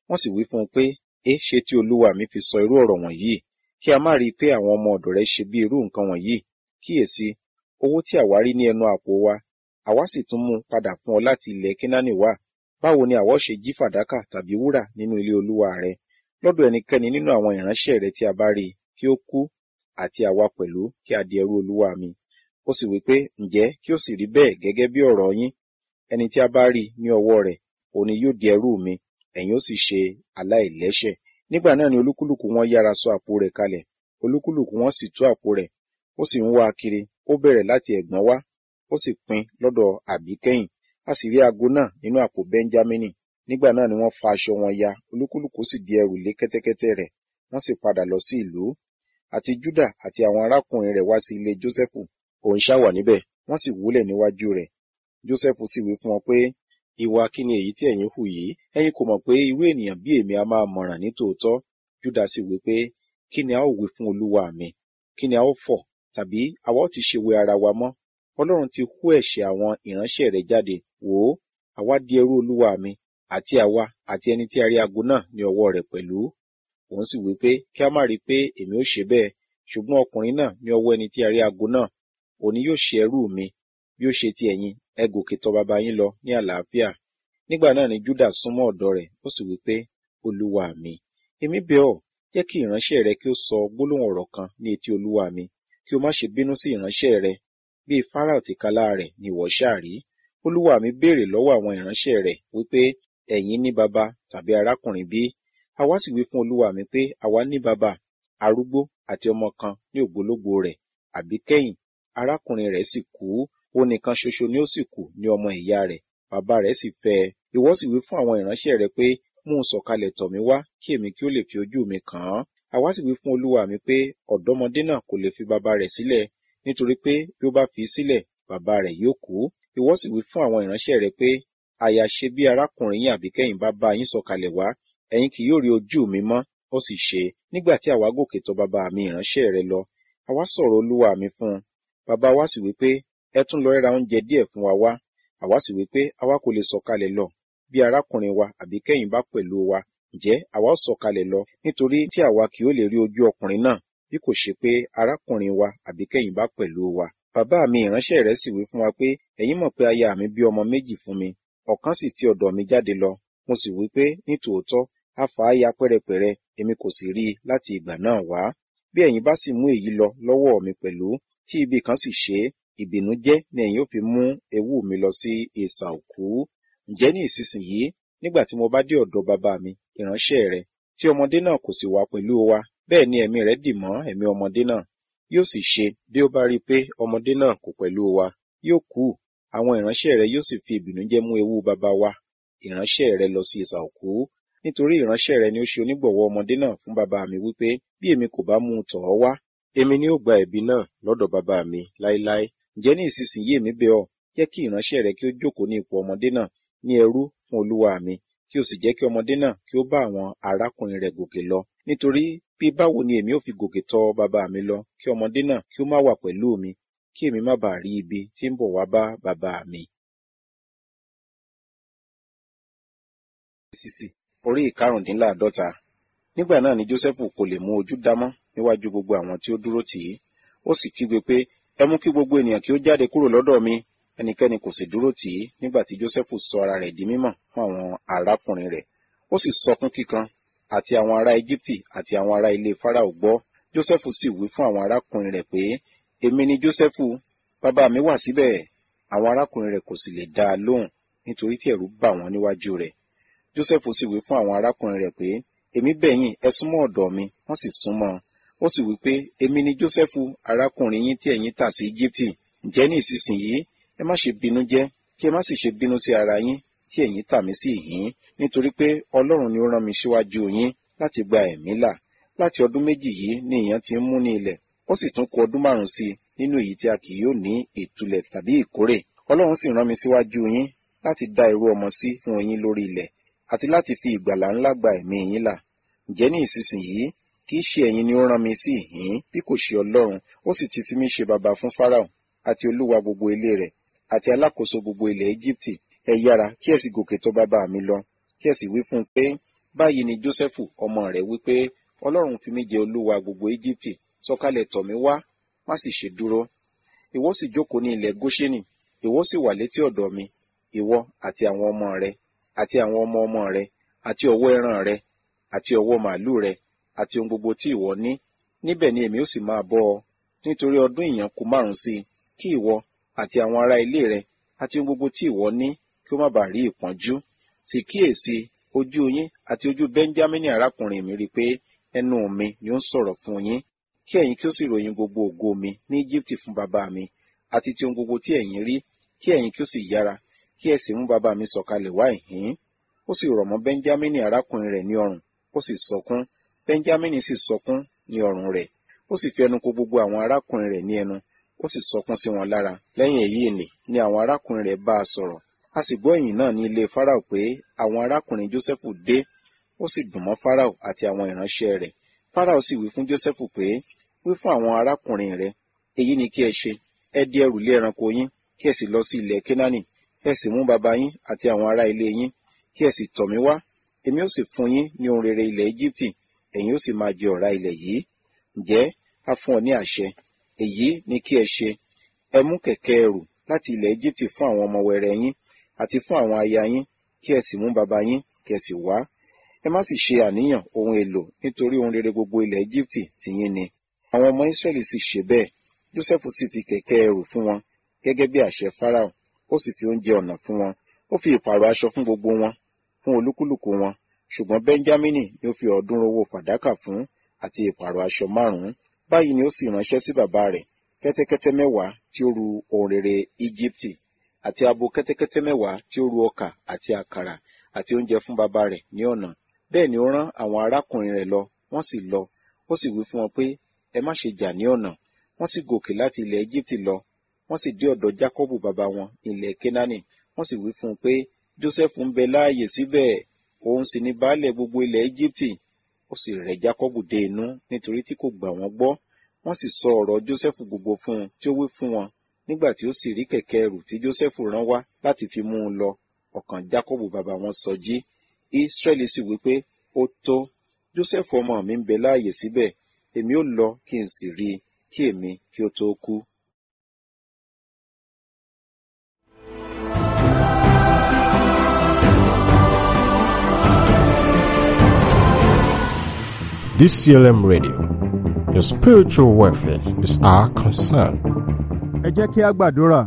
Wọ́n sì wí fún un pé, ṣe tí olúwa mi fi sọ irú ọ̀rọ̀ wọ̀nyí, kí a má rí i pé àwọn ọmọ ọ̀dọ̀ rẹ̀ ṣe bí irú nǹkan wọ̀nyí. Kíyèsí, owó tí àwa rí ní ẹnu àpò wa, àwa sì tún mú padà fún ọ láti ilẹ̀ Kénáánì wá. Báwo ni àwa ó ṣe jí fàdákà tàbí wúrà nínú ilé olúwa rẹ, lọ́dọ̀ ẹnikẹ́ni nínú àwọn ìránṣẹ́ rẹ tí a bá rí i, kí ó kú, àti àwa pẹ̀lú kí a di ẹrú olúwa mi? Ó sì wí pé, ǹjẹ́ kí ó sì rí bẹ́ẹ̀ gẹ́gẹ́ bí ọ̀rọ̀ yín. Ẹni tí a bá rí ní ọwọ́ rẹ̀, òun ni yóò di ẹrú mi, ẹ̀yin ó sì ṣe aláìlẹ́ṣẹ̀. Nígbà náà ni olúkúlùkù wọn yára sọ àpò rẹ̀ kalẹ̀, olúkúlùkù wọn sì tú àpò rẹ̀, ó sì ń wá a kiri, ó bẹ̀rẹ̀ láti ẹ̀gbọ́n wá, ó sì pín lọ́dọ̀ àbíkẹ́yìn. A sì rí ago náà nínú àpò Bẹ́ńjámínì. Nígbà náà ni wọ́n fa aṣọ wọn ya, olúkúlùkù sì di ẹrù lé kẹ́tẹ́kẹ́tẹ́ rẹ̀, wọ́n sì padà lọ sí ìlú. Àti Júdà àti àwọn arákùnrin rẹ̀ wá sí ilé Jósẹ́fù, òun ṣá wà níbẹ̀, wọ́n sì wólẹ̀ níwájú rẹ̀. Jósẹ́fù sì wí fún wọn pé, ìwà kí ni èyí tí ẹ̀yin hù yìí? Ẹ̀yin kò mọ̀ pé irú ènìyàn bí èmi a máa mọ̀ràn ní tòótọ́. Júdà sì wí pé, kí ni a ó wí fún olúwa mi? Kí ni a ó fọ̀? Tàbí àwa ó ti ṣe wẹ ara wa mọ́? Ọlọ́run ti hú ẹ̀ṣẹ̀ àwọn ìránṣẹ́ rẹ̀ jáde. Wò ó, àwa di ẹrú olúwa mi, àti àwa àti ẹni tí a rí ago náà ní ọwọ́ rẹ̀ pẹ̀lú. Òun sì wí pé, kí a má rí i pé èmi ó ṣe bẹ́ẹ̀, ṣùgbọ́n ọkùnrin náà ní ọwọ́ ẹni tí a rí ago náà, òun ni yóò ṣe ẹrú mi. Bí ó ṣe ti ẹ̀yin, ẹ gòkè tọ̀ baba yín lọ ní àlàáfíà. Nígbà náà ni Júdà súnmọ́ ọ̀dọ̀ rẹ̀, ó sì wí pé, olúwa mi, èmi bẹ̀ ọ́, jẹ́ kí ìránṣẹ́ rẹ kí ó sọ gbólóhùn ọ̀rọ̀ kan ní etí olúwa mi, kí o má ṣe bínú sí ìránṣẹ́ rẹ. Bí Fáráò tìkálà rẹ̀ ni ìwọ ṣáà rí. Olúwa mi béèrè lọ́wọ́ àwọn ìránṣẹ́ rẹ̀ wípé, ẹ̀yin ní baba tàbí arákùnrin bí? Àwa sì wí fún olúwa mi pé, àwa ní baba, arúgbó àti ọmọ kan ní ògbólógbòó rẹ̀, àbíkẹ́yìn, arákùnrin rẹ̀ sì kú, òun nìkan ṣoṣo ni ó sì kù ní ọmọ ìyá rẹ̀, bàbá rẹ̀ sì fẹ́ ẹ. Ìwọ sì wí fún àwọn ìránṣẹ́ rẹ pé, mú un sọ̀kalẹ̀ tọ̀ mí wá, kí èmi kí ó lè fi ojú mi kàn án. Àwa sì wí fún olúwa mi pé, ọ̀dọ́mọdé náà kò lè fi bàbá rẹ̀ sílẹ̀, nítorí pé bí ó bá fi í sílẹ̀, bàbá rẹ̀ yóò kú. Ìwọ sì wí fún àwọn ìránṣẹ́ rẹ pé, àyà ṣe bí arákùnrin yín àbíkẹ́yìn bá bá yín sọ̀kalẹ̀ wá, ẹ̀yin kì yóò rí ojú mi mọ́. Ó sì ṣe, nígbà tí àwa gòkè tọ̀ bàbá mi ìránṣẹ́ rẹ lọ, àwa sọ̀rọ̀ olúwa mi fún un. Bàbá wa sì wí pé, ẹ tún lọ ra oúnjẹ díẹ̀ fún wa wá. Àwa sì wí pé, àwa kò lè sọ̀kalẹ̀ lọ, bí arákùnrin wa àbíkẹ́yìn bá pẹ̀lú wa, ǹjẹ́ àwa ó sọ̀kalẹ̀ lọ, nítorí tí àwa kì yóò lè rí ojú ọkùnrin náà, bí kò ṣe pé arákùnrin wa àbíkẹ́yìn bá pẹ̀lú wa. Bàbá mi ìránṣẹ́ rẹ̀ sì wí fún wa pé, ẹ̀yin mọ̀ pé aya mi bí ọmọ méjì fún mi, ọ̀kan sì ti ọ̀dọ̀ mi jáde lọ. Mo sì wí pé, ní tòótọ́, a fà á ya pẹ́rẹpẹ̀rẹ, èmi kò sì rí i láti ìgbà náà wá. Bí ẹ̀yin bá sì mú èyí lọ lọ́wọ́ mi pẹ̀lú, tí ibi kan sì ṣe é, ìbìnújẹ́ ni ẹ̀yin ó fi mú ewú mi lọ sí isà òkú. Ǹjẹ́ ní ìsinsìnyí, nígbà tí mo bá dé ọ̀dọ̀ bàbá mi ìránṣẹ́ rẹ̀, tí ọmọdé náà kò sì wá pẹ̀lú wa, bẹ́ẹ̀ ni ẹ̀mí rẹ̀ dì mọ́ ẹ̀mí ọmọdé náà. Yóò sì ṣe, bí ó bá rí i pé ọmọdé náà kò pẹ̀lú wa, yóò kú. Àwọn ìránṣẹ́ rẹ̀ yóò sì fi ìbìnújẹ́ mú ewú bàbá wa ìránṣẹ́ rẹ̀ lọ sí isà òkú. Nítorí ìránṣẹ́ rẹ̀ ni ó ṣe onígbọ̀wọ́ ọmọdé náà fún bàbá mi wípé, bí èmi kò bá mú un tọ̀ ọ́ wá, èmi ni ó gba ẹ̀bi náà lọ́dọ̀ bàbá mi láéláé. Ǹjẹ́ ní ìsinsìnyí èmi bẹ̀ ọ́, jẹ́ kí ìránṣẹ́ rẹ kí ó jókòó ní ipò ọmọdé náà ní ẹrú fún olúwa mi, kí o sì jẹ́ kí ọmọdé náà kí ó bá àwọn arákùnrin rẹ̀ gòkè lọ. Nítorí bí báwo ni èmi ó fi gòkè tọ̀ bàbá mi lọ, kí ọmọdé náà kí ó má wà pẹ̀lú mi, kí èmi má bàa rí ibi tí ń bọ̀ wá bá bàbá mi. Orí ìkarùndínláàdọ́ta. Nígbà náà ni Jósẹ́fù kò lè mú ojú dámọ́ níwájú gbogbo àwọn tí ó dúró tì í. Ó sì kígbe pé, ẹ mú kí gbogbo ènìyàn kí ó jáde kúrò lọ́dọ̀ mi. Ẹnikẹ́ni kò sì dúró tì í nígbà tí Jósẹ́fù sọ ara rẹ̀ di mímọ̀ fún àwọn arákùnrin rẹ̀. Ó sì sọkún kíkan, àti àwọn ará Égíptì àti àwọn ará ilé Fáráò gbọ́. Jósẹ́fù sì wí fún àwọn arákùnrin rẹ̀ pé, èmi ni Jósẹ́fù, bàbá mi wà síbẹ̀. Àwọn arákùnrin rẹ̀ kò sì lè dá a lóhùn, nítorí tí ẹ̀rù bà wọ́n níwájú rẹ̀. Jósẹ́fù sì wí fún àwọn arákùnrin rẹ̀ pé, èmi bẹ̀ yín, ẹ súnmọ́ ọ̀dọ̀ mi. Wọ́n sì súnmọ́. Ó sì wí pé, èmi ni Jósẹ́fù, arákùnrin yín tí ẹ̀yin tà sí Égíptì. Ǹjẹ́ ní ìsinsìnyí, ẹ má ṣe bínú jẹ́, kí ẹ má sì ṣe bínú sí ara yín tí ẹ̀yin tà mí sí ìhín, nítorí pé Ọlọ́run ni ó rán mi síwájú yín láti gba ẹ̀mí là. Láti ọdún méjì yìí ni ìyàn ti ń mú ní ilẹ̀, ó sì tún kù ọdún 5 sí i nínú èyí tí a kì yóò ní ìtúlẹ̀ tàbí ìkórè. Ọlọ́run sì rán mi síwájú yín láti dá irú ọmọ sí fún yín lórí ilẹ̀, àti láti fi ìgbàlà ńlá gba ẹ̀mí yín là. Ǹjẹ́ ní ìsinsìnyí, kì í ṣe ẹ̀yin ni ó rán mi sí ìhín, bí kò ṣe Ọlọ́run. Ó sì ti fi mí ṣe baba fún Fáráò, àti olúwa gbogbo ilé rẹ̀, àti alákòóso gbogbo ilẹ̀ Égíptì. Ẹ yára, kí ẹ sì gòkè tọ̀ bàbá mi lọ, kí ẹ sì wí fún un pé, Báyìí ni Jósẹ́fù ọmọ rẹ̀ wípé, Ọlọ́run fi mí jẹ olúwa gbogbo Íjíbítì, sọ̀kalẹ̀ tọ̀ mí wá, má sì ṣe dúró. Ìwọ sì jókòó ní ilẹ̀ Góṣẹ́nì, ìwọ sì wà létí ọ̀dọ̀ mi, ìwọ àti àwọn ọmọ rẹ, àti àwọn ọmọ ọmọ rẹ, àti ọ̀wọ́ ẹran rẹ, àti ọ̀wọ́ màálù rẹ, àti ohun gbogbo tí ìwọ ní. Níbẹ̀ ni èmi ó sì máa bọ́ ọ, nítorí ọdún ìyànkù 5 sí i, kí ìwọ àti àwọn ará ilé rẹ, àti ohun gbogbo tí ìwọ ní, kí ó má bàa rí ìpọ́njú. Sì kíyèsí, ojú yín àti ojú Bẹ́ńjámínì arákùnrin mi rí pé ẹnu mi ni ó ń sọ̀rọ̀ fún yín, kí ẹ̀yin kí ó sì ròyìn gbogbo ògo mi ní Íjíbítì fún bàbá mi, àti ti ohun gbogbo tí ẹ̀yin rí, kí ẹ̀yin kí ó sì yára, kí ẹ sì mú bàbá mi sọ̀kalẹ̀ wá ìhín. Ó sì rọ̀ mọ́ Bẹ́ńjámínì arákùnrin rẹ̀ ní ọrùn, ó sì sọkún, Bẹ́ńjámínì sì sọkún ní ọrùn rẹ̀, ó sì fi ẹnu kò gbogbo àwọn arákùnrin rẹ̀ ní ẹnu, ó sì sọkún sí wọn lára. Lẹ́yìn èyí ni àwọn arákùnrin rẹ̀ bá a sọ̀rọ̀. A sì gbọ́ ìyìn náà ní ilé Fáráò pé àwọn arákùnrin Jósẹ́fù dé, ó sì dùn mọ́ Fáráò àti àwọn ìránṣẹ́ rẹ̀. Fáráò sì wí fún Jósẹ́fù pé, wí fún àwọn arákùnrin rẹ̀, èyí ni kí ẹ ṣe, ẹ di ẹrù lé ẹranko yín, kí ẹ sì lọ sí ilẹ̀ Kénáánì, ẹ sì mú bàbá yín àti àwọn ará ilé yín, kí ẹ sì tọ̀ mí wá, èmi ó sì fún yín ní ohun rere ilẹ̀ Íjíbítì, ẹ̀yin ó sì máa jẹ ọ̀rá ilẹ̀ yìí. Ǹjẹ́ a fún ọ ní àṣẹ, èyí ni kí ẹ ṣe, ẹ mú kẹ̀kẹ́ ẹrù láti ilẹ̀ Íjíbítì fún àwọn ọmọ wẹrẹ yín, àti fún àwọn aya yín, kí ẹ sì mú bàbá yín, kí ẹ sì wá. Ẹ má sì ṣe àníyàn ohun èlò, nítorí ohun rere gbogbo ilẹ̀ Íjíbítì tiyín ni. Àwọn ọmọ Ísírẹ́lì sì ṣe bẹ́ẹ̀. Jósẹ́fù sì fi kẹ̀kẹ́ ẹrù fún wọn, gẹ́gẹ́ bí àṣẹ Fáráò, ó sì fi oúnjẹ ọ̀nà fún wọn, ó fi ìpààrọ̀ aṣọ fún gbogbo wọn, fún olúkúlùkù wọn. Ṣùgbọ́n Bẹ́ńjámínì ni ó fi 300 owó fàdákà fún, àti ìpààrọ̀ aṣọ 5. Báyìí ni ó sì ránṣẹ́ sí bàbá rẹ̀, kẹ́tẹ́kẹ́tẹ́ 10 tí ó ru ohun rere Íjíbítì, àti abo kẹ́tẹ́kẹ́tẹ́ 10 tí ó ru ọkà àti àkàrà àti oúnjẹ fún bàbá rẹ̀ ní ọ̀nà. Bẹ́ẹ̀ ni ó rán àwọn arákùnrin rẹ̀ lọ, wọ́n sì lọ, ó sì wí fún wọn pé, ẹ má ṣe jà ní ọ̀nà. Wọ́n sì gòkè láti ilẹ̀ Íjíbítì lọ, wọ́n sì dé ọ̀dọ̀ Jákọ́bù bàbá wọn ilẹ̀ Kénáánì, wọ́n sì wí fún un pé, Jósẹ́fù ń bẹ láàyè síbẹ̀, òun sì ni baálẹ̀ gbogbo ilẹ̀ Íjíbítì. Ó sì rẹ̀ Jákọ́bù dé inú, nítorí tí kò gbà wọ́n gbọ́. Wọ́n sì sọ ọ̀rọ̀ Jósẹ́fù gbogbo fún un tí ó wí fún wọn. Nígbà tí ó sì rí kẹ̀kẹ́ ẹrù tí Jósẹ́fù rán wá láti fi mú un lọ, ọkàn Jákọ́bù bàbá wọn sọjí. Ísírẹ́lì sì wí pé, ó tó, Jósẹ́fù ọmọ mi ń bẹ láàyè síbẹ̀, èmi ó lọ kí n sì rí i, kí èmi kí ó tó kú. DCLM Radio. Your spiritual welfare is our concern. Ẹ jẹ́ kí a gbàdúrà.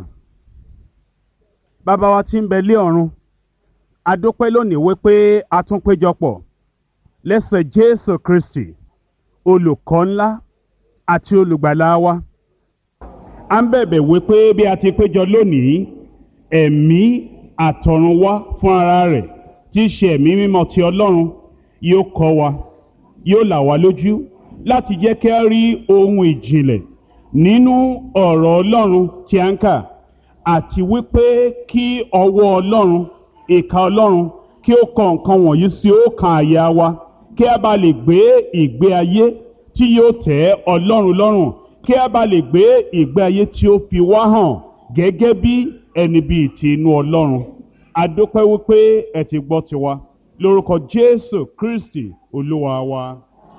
Bàbá wa tí ń bẹ lé ọ̀run, a dúpẹ́ lónìí wípé a tún péjọpọ̀ lẹ́sẹ̀ Jésù Kristi, olùkọ́ ńlá àti olùgbàlà wa. A ń bẹ̀bẹ̀ wípé bí a ti péjọ lónìí, ẹ̀mí àtọ̀run wá fún ara rẹ̀ tí í ṣe ẹ̀mí mímọ́ ti Ọlọ́run yóò kọ́ wa, yóò là wá lójú láti jẹ́ kí a rí ohun ìjìnlẹ̀ nínú ọ̀rọ̀ Ọlọ́run tí a ń kà, àti wípé kí ọwọ́ Ọlọ́run, ìka Ọlọ́run, kí ó kọ nǹkan wọ̀nyí sí ọkàn àyà wa, kí a bá lè gbé ìgbé ayé tí yóò tẹ́ Ọlọ́run lọ́rùn, kí a bá lè gbé ìgbé ayé tí ó fi wá hàn gẹ́gẹ́ bí ẹni bíi ti inú Ọlọ́run. A dúpẹ́ wípé ẹ ti gbọ́ tiwa lórúkọ Jésù Kristi Olúwa wa.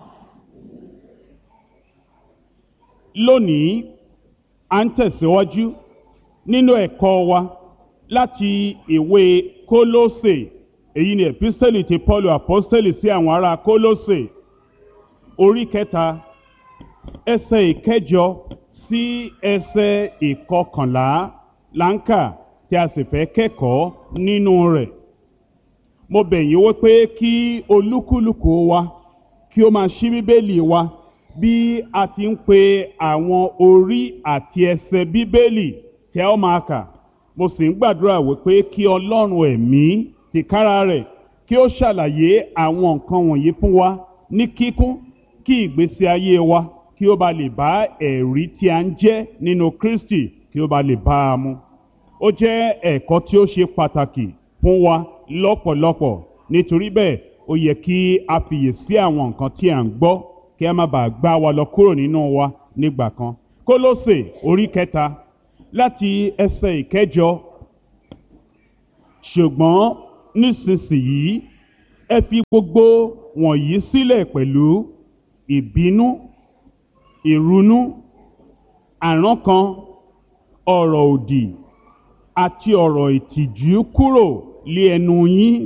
Lónìí, a ń tẹ̀síwájú nínú ẹ̀kọ́ wa láti ìwé Kólósè. Èyí ni epistẹ́lì ti Pọ́ọ̀lù àpọ́stẹ́lì sí àwọn ará Kólósè, orí 3, ẹsẹ̀ 8 sí ẹsẹ̀ 11 láǹkà tí a sì fẹ́ kẹ́kọ̀ọ́ nínú rẹ̀. Mo bẹ̀ yín wípé kí olúkúlùkù wa kí ó máa ṣí Bíbélì wa bí a ti ń pe àwọn orí àti ẹsẹ̀ Bíbélì tí a ó máa kà. Mo sì ń gbàdúrà wípé kí Ọlọ́run ẹ̀mí tìkára rẹ̀ kí ó ṣàlàyé àwọn nǹkan wọ̀nyí fún wa ní kíkún, kí ìgbésí ayé wa kí ó bá lè bá ẹ̀rí tí a ń jẹ́ nínú Kristi kí ó bá lè bá a mu. Ó jẹ́ ẹ̀kọ́ tí ó ṣe pàtàkì fún wa lọ́pọ̀lọpọ̀. Nítorí bẹ́ẹ̀, ó yẹ kí a fiyèsí àwọn nǹkan tí a ń gbọ́ kí a má bàa gbá wa lọ kúrò nínú wa nígbà kan. Kólósè orí 3 láti ẹsẹ̀ 8. Ṣùgbọ́n nísinsìnyí ẹ fi gbogbo wọ̀nyí sílẹ̀ pẹ̀lú ìbínú, ìrunú, àrankàn, ọ̀rọ̀ òdì àti ọ̀rọ̀ ìtìjú kúrò lé ẹnu yín.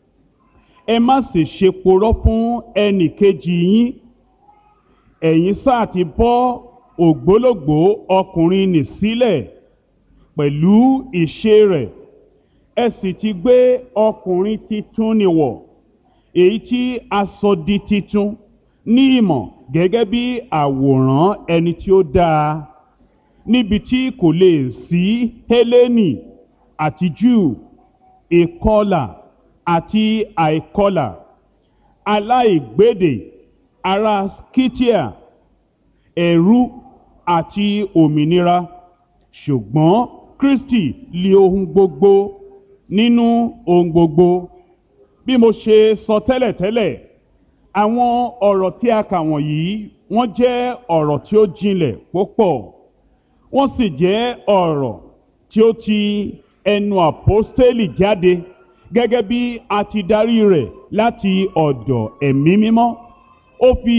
Ẹ má sì ṣe porọ́ fún ẹnì kejì yín. Ẹ̀yin sáà ti bọ́ ògbólógbòó ọkùnrin nì sílẹ̀ pẹ̀lú ìṣe rẹ̀, ẹ sì ti gbé ọkùnrin titun nì wọ̀, èyí tí a sọ di titun ní ìmọ̀ gẹ́gẹ́ bí àwòrán ẹni tí ó dáa, níbi tí kò lè sí Hélénì àti Júù, ìkọlà àti àìkọlà, aláìgbédè, ará Scythia, ẹ̀rú àti òmìnira, ṣùgbọ́n Kristi lé ohun gbogbo nínú ohun gbogbo. Bí mo ṣe sọ tẹ́lẹ̀tẹ́lẹ̀, àwọn ọ̀rọ̀ tí a kà wọ̀nyí wọ́n jẹ́ ọ̀rọ̀ tí ó jinlẹ̀ púpọ̀, wọ́n sì jẹ́ ọ̀rọ̀ tí ó ti ẹnu àpọ́stélì jáde gẹ́gẹ́ bí a ti darí rẹ̀ láti ọ̀dọ̀ ẹ̀mí mímọ́. Ó fi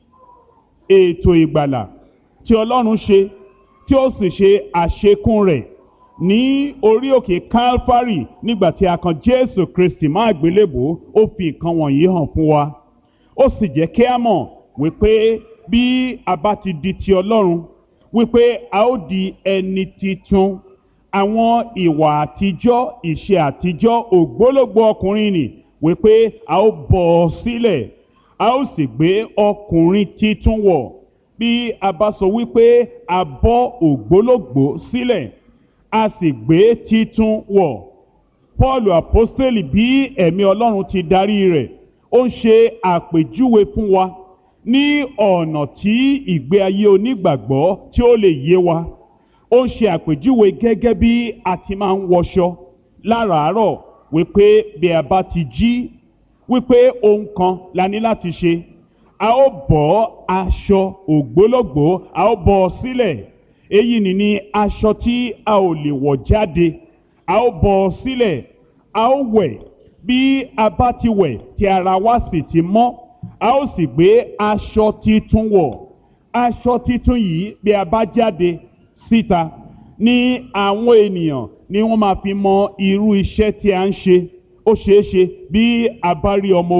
ètò ìgbàlà tí Ọlọ́run ṣe tí ó sì ṣe àṣekún rẹ̀ ní orí òkè Kálfárì nígbà tí a kan Jésù Kristi mọ́ àgbélébùú, ó fi nǹkan wọ̀nyí hàn fún wa. Ó sì jẹ́ kí a mọ̀ wípé bí a bá ti di ti Ọlọ́run, wípé a ó di ẹni titun. Àwọn ìwà àtijọ́, ìṣe àtijọ́, ògbólógbòó ọkùnrin nì, wípé a ó bọ́ ọ sílẹ̀, a ó sì gbé ọkùnrin titun wọ̀. Bí a bá sọ wípé a bọ́ ògbólógbòó sílẹ̀, a sì gbé titun wọ̀, Pọ́ọ̀lù àpọ́stélì bí ẹ̀mí Ọlọ́run ti darí rẹ̀, ó ń ṣe àpèjúwe fún wa ní ọ̀nà tí ìgbé ayé onígbàgbọ́ tí ó lè yé wa. Ó ń ṣe àpèjúwe gẹ́gẹ́ bí a ti máa ń wọṣọ láràárọ̀, wípé bí a bá ti jí, wípé ohun kan la ní láti ṣe. A ó bọ́ aṣọ ògbólógbòó, a ó bọ́ ọ sílẹ̀. Èyí ni aṣọ tí a ò lè wọ̀ jáde, a ó bọ́ ọ sílẹ̀. A ó wẹ̀, bí a bá ti wẹ̀ tí ara wa sì ti mọ́, a ó sì gbé aṣọ titun wọ̀. Aṣọ titun yìí bí a bá jáde síta, ní àwọn ènìyàn ni wọ́n máa fi mọ irú iṣẹ́ tí a ń ṣe. Ó ṣeé ṣe bí a bá rí ọmọ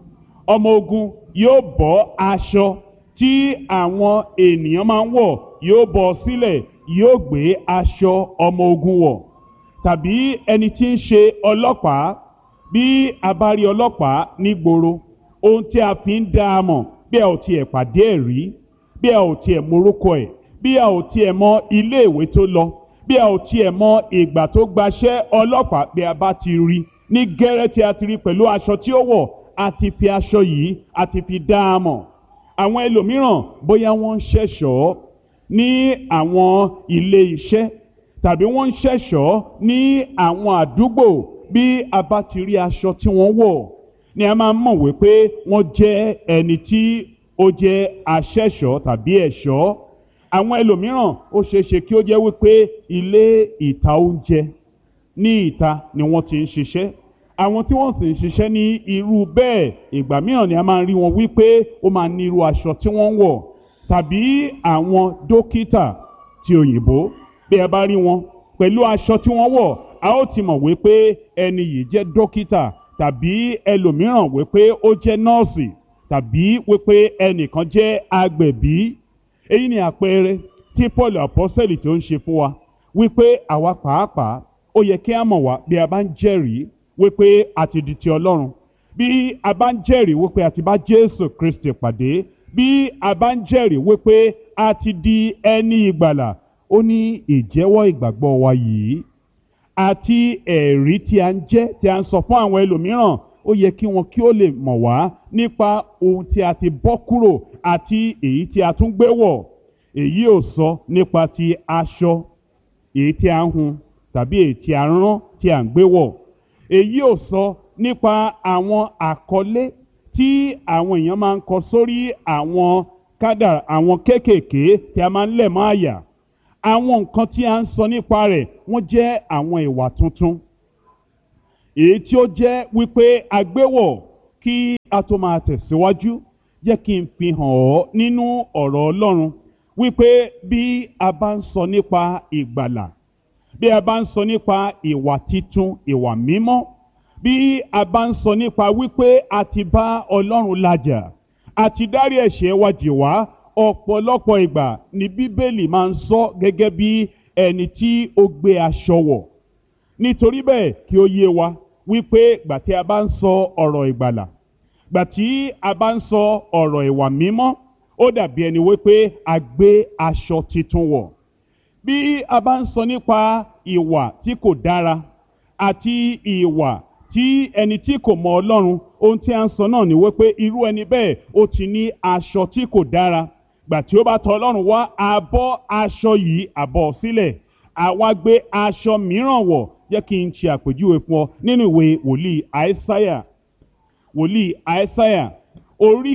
ogun yóò bọ́ aṣọ tí àwọn ènìyàn máa ń wọ̀, yóò bọ́ sílẹ̀, yóò gbé aṣọ ọmọ ogun wọ̀. Tàbí ẹni tí ń ṣe ọlọ́pàá, bí a bá rí ọlọ́pàá nígboro, ohun tí a fi ń dá a mọ̀, bí a ò tiẹ̀ pàdé ẹ̀ rí, bí a ò tiẹ̀ morúkọ ẹ̀, bí a ò tiẹ̀ mọ ilé ìwé tó lọ, bí a ò tiẹ̀ mọ ìgbà tó gbaṣẹ́ ọlọ́pàá, bí a bá ti rí ní gẹ́rẹ́ tí a ti rí pẹ̀lú aṣọ tí ó wọ̀, a ti fi aṣọ yìí a ti fi dá a mọ̀. Àwọn ẹlòmíràn bóyá wọ́n ń ṣẹ̀ṣọ́ ní àwọn ilé iṣẹ́, tàbí wọ́n ń ṣẹ̀ṣọ́ ní àwọn àdúgbò, bí a bá ti rí aṣọ tí wọ́n wọ̀ ni a máa mọ̀ wípé wọ́n jẹ́ ẹni tí ó jẹ́ aṣẹ̀ṣọ́ tàbí ẹ̀ṣọ́. Àwọn ẹlòmíràn ó ṣeéṣe kí ó jẹ́ wípé ilé ìta oúnjẹ ní ìta ni wọ́n ti ń ṣiṣẹ́. Àwọn tí wọ́n sì ń ṣiṣẹ́ ní irú bẹ́ẹ̀, ìgbà mìíràn ni a máa ń rí wọn wípé ó máa ní irú aṣọ tí wọ́n ń wọ̀. Tàbí àwọn dókítà ti òyìnbó, bí ẹ bá rí wọn pẹ̀lú aṣọ tí wọ́n wọ̀, a ó ti mọ̀ wípé ẹni yìí jẹ́ dókítà, tàbí ẹlòmíràn wípé ó jẹ́ nọ́ọ̀sì, tàbí wípé ẹnìkan jẹ́ agbẹ̀bí. Èyí ni àpẹẹrẹ tí Pọ́ọ̀lù àpọ́sítélì tó ń ṣe fún wa, wípé àwa pàápàá ó yẹ kí a mọ̀ wá bí a bá ń jẹ́rìí wípé a ti di ti Ọlọ́run, bí a bá ń jẹ́rìí wípé a ti bá Jésù Kristi pàdé, bí a bá ń jẹ́rìí wípé a ti di ẹni ìgbàlà. Ó ní ìjẹ́wọ́ ìgbàgbọ́ wa yìí àti ẹ̀rí tí a ń jẹ́, tí a ń sọ fún àwọn ẹlòmíràn, ó yẹ kí wọn kí ó lè mọ̀ wá nípa ohun tí a ti bọ́ kúrò àti èyí tí a tún gbé wọ̀. Èyí ò sọ nípa ti aṣọ èyí tí a ń hun tàbí èyí tí a rán tí a ń gbé wọ̀. Èyí ò sọ nípa àwọn àkọlé tí àwọn èèyàn máa ń kọ sórí àwọn kádàrá, àwọn kéékèèké tí a máa ń lẹ̀ mọ́ àyà. Àwọn nǹkan tí a ń sọ nípa rẹ̀ wọ́n jẹ́ àwọn ìwà tuntun, èyí tí ó jẹ́ wípé agbéwọ̀ kí a tó máa tẹ̀síwájú jẹ́ kí n fi hàn ọ́ nínú ọ̀rọ̀ Ọlọ́run wípé bí a bá ń sọ nípa ìgbàlà, bí a bá ń sọ nípa ìwà titun, ìwà mímọ́, bí a bá ń sọ nípa wípé a ti bá Ọlọ́run làjà, a ti dárí ẹ̀ṣẹ̀ wa jì wá, ọ̀pọ̀lọpọ̀ ìgbà ni Bíbélì máa ń sọ gẹ́gẹ́ bí ẹni tí ó gbé aṣọ wọ̀. Nítorí bẹ́ẹ̀ kí ó yé wa wípé gbà tí a bá ń sọ ọ̀rọ̀ ìgbàlà, gbà tí a bá ń sọ ọ̀rọ̀ ìwà mímọ́, ó dàbí ẹni wípé a gbé aṣọ titun wọ̀. Bí a bá ń sọ nípa ìwà tí kò dára àti ìwà tí ẹni tí kò mọ Ọlọ́run, ohun tí a ń sọ náà ni wípé irú ẹni bẹ́ẹ̀ ó ti ní aṣọ tí kò dára. Gbà tí ó bá tọ̀ Ọlọ́run wá, a bọ́ aṣọ yìí, a bọ́ sílẹ̀, àwa gbé aṣọ mìíràn wọ̀. Jẹ́ kí n ṣe àpèjúwe fún ọ nínú ìwé wòlíì Àìsáyà orí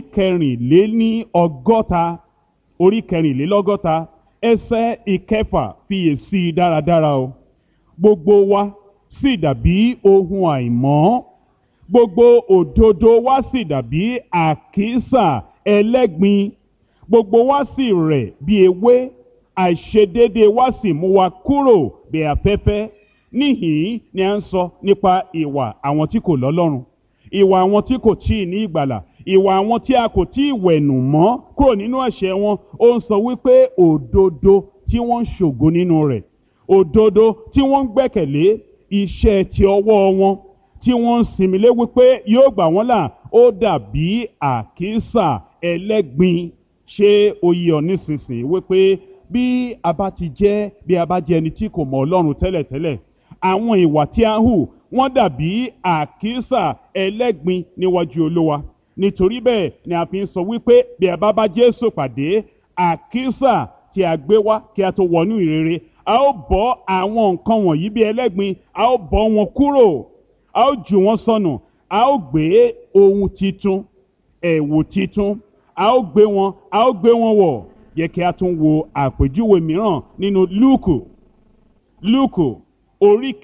kẹrìnlélọ́gọ́ta ẹsẹ̀ ìkẹfà, fiyèsí dáradára o. Gbogbo wa sì dàbí ohun àìmọ́, gbogbo òdodo wa sì dàbí àkísà ẹlẹ́gbin, gbogbo wa sì rẹ̀ bí ewé, àìṣedéédéé wa sì mú wa kúrò bí afẹ́fẹ́. Níhìn-ín ni a ń sọ nípa ìwà àwọn tí kò lọ́lọ́run, ìwà àwọn tí kò tíì ní ìgbàlà, ìwà àwọn tí a kò tíì wẹ̀nù mọ́ kúrò nínú ẹ̀ṣẹ̀ wọn. Ó ń sọ wípé òdodo tí wọ́n ń ṣògo nínú rẹ̀, òdodo tí wọ́n ń gbẹ́kẹ̀lé iṣẹ́ ti ọwọ́ wọn, tí wọ́n ń sinmi lé wípé yóò gbà wọ́n là, ó dàbí àkísà ẹlẹ́gbin. Ṣé ó yé ọ nísinsìnyí wípé bí a bá jẹ́ ẹni tí kò mọ Ọlọ́run tẹ́lẹ̀tẹ́lẹ̀, àwọn ìwà tí a ń hù wọ́n dàbí àkísà ẹlẹ́gbin níwájú Olúwa. Nítorí bẹ́ẹ̀ ni a fi ń sọ wípé bí a bá Jésù pàdé, àkísà tí a gbé wá kí a tó wọnú ìrere, a ó bọ́ àwọn nǹkan wọ̀nyí bí ẹlẹ́gbin, a ó bọ́ wọn kúrò, a ó jù wọ́n sọnù, a ó gbé ohun titun, ẹ̀wù titun, a ó gbé wọn wọ̀. Yẹ kí a tún wo àpèjúwe mìíràn nínú Lúùkù orí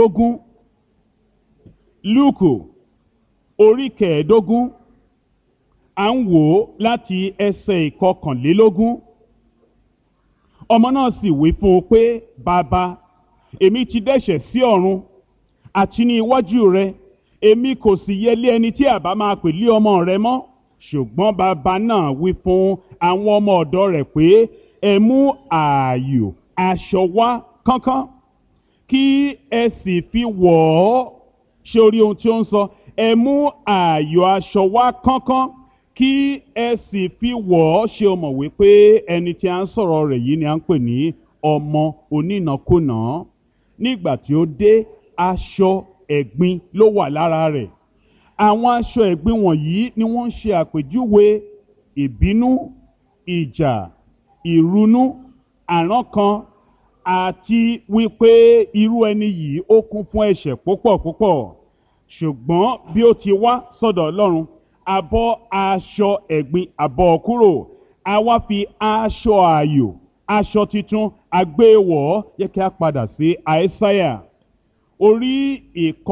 kẹẹ̀ẹ́dógún, à ń wò ó láti ẹsẹ̀ ìkọkànlélógún. Ọmọ náà sì wí fún un pé, bàbá, èmi ti dẹ́ṣẹ̀ sí ọ̀run àti ní iwájú rẹ, èmi kò sì yẹ lé ẹni tí àbá máa pè lé ọmọ rẹ mọ́. Ṣùgbọ́n bàbá náà wí fún àwọn ọmọ ọ̀dọ̀ rẹ̀ pé, ẹ mú ààyò aṣọ wá kánkán, kí ẹ sì fi wọ̀ ọ́. Ṣé o rí ohun tí ó ń sọ? Ẹ mú ààyò aṣọ wá kánkán, kí ẹ sì fi wọ̀ ọ́. Ṣé o mọ̀ wípé ẹni tí a ń sọ̀rọ̀ rẹ̀ yìí ni a ń pè ní ọmọ onínàkúnà? Nígbà tí ó dé, aṣọ ẹ̀gbin ló wà lára rẹ̀. Àwọn aṣọ ẹ̀gbin wọ̀nyí ni wọ́n ń ṣe àpèjúwe ìbínú, ìjà, ìrunú, àrankàn, àti wípé irú ẹni yìí ó kún fún ẹ̀ṣẹ̀ púpọ̀. Ṣùgbọ́n bí ó ti wá sọ́dọ̀ Ọlọ́run, a bọ́ aṣọ ẹ̀gbin, a bọ́ ọ kúrò, a wá fi aṣọ ààyò, aṣọ titun, a gbé wọ̀ ọ́. Yẹ kí a padà sí Àìsáyà orí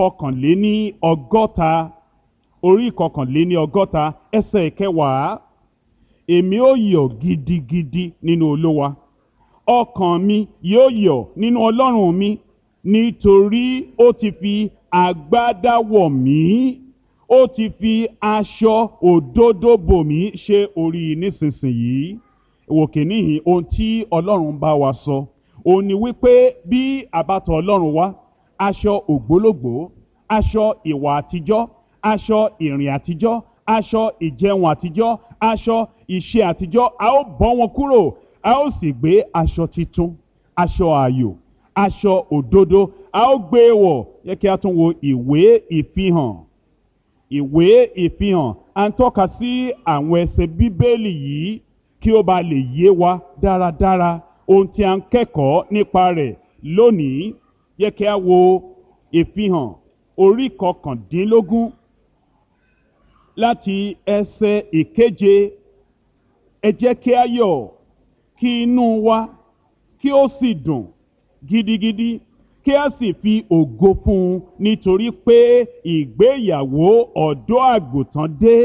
ìkọkànléní ọgọ́ta ẹsẹ̀ ìkẹwàá. Èmi ó yọ̀ gidigidi nínú Olúwa, ọkàn mi yóò yọ̀ nínú Ọlọ́run mi, nítorí ó ti fi agbádá wọ̀ mí, ó ti fi aṣọ òdodo bò mí. Ṣé orí nísinsìnyí òkè níhìn ohun tí Ọlọ́run bá wa sọ òun ni wípé bí a bá tọ̀ Ọlọ́run wá, aṣọ ògbólógbòó, aṣọ ìwà àtijọ́, aṣọ ìrìn àtijọ́, aṣọ ìjẹun àtijọ́, aṣọ ìṣe àtijọ́, a ó bọ́ wọn kúrò, a ó sì gbé aṣọ titun, aṣọ ààyò, aṣọ òdodo, a ó gbé wọ̀. Yẹ kí a tún wo ìwé ìfihàn. À ń tọ́ka sí àwọn ẹsẹ̀ Bíbélì yìí kí ó bá lè yé wa dáradára ohun tí a ń kẹ́kọ̀ọ́ nípa rẹ̀ lónìí. Yẹ kí a wo ìfihàn orí 19 láti ẹsẹ̀ 7. Ẹ jẹ́ kí a yọ̀, kí inú wa kí ó sì dùn gidigidi, kí a sì fi ògo fún un, nítorí pé ìgbéyàwó ọ̀dọ́ àgùntàn dé,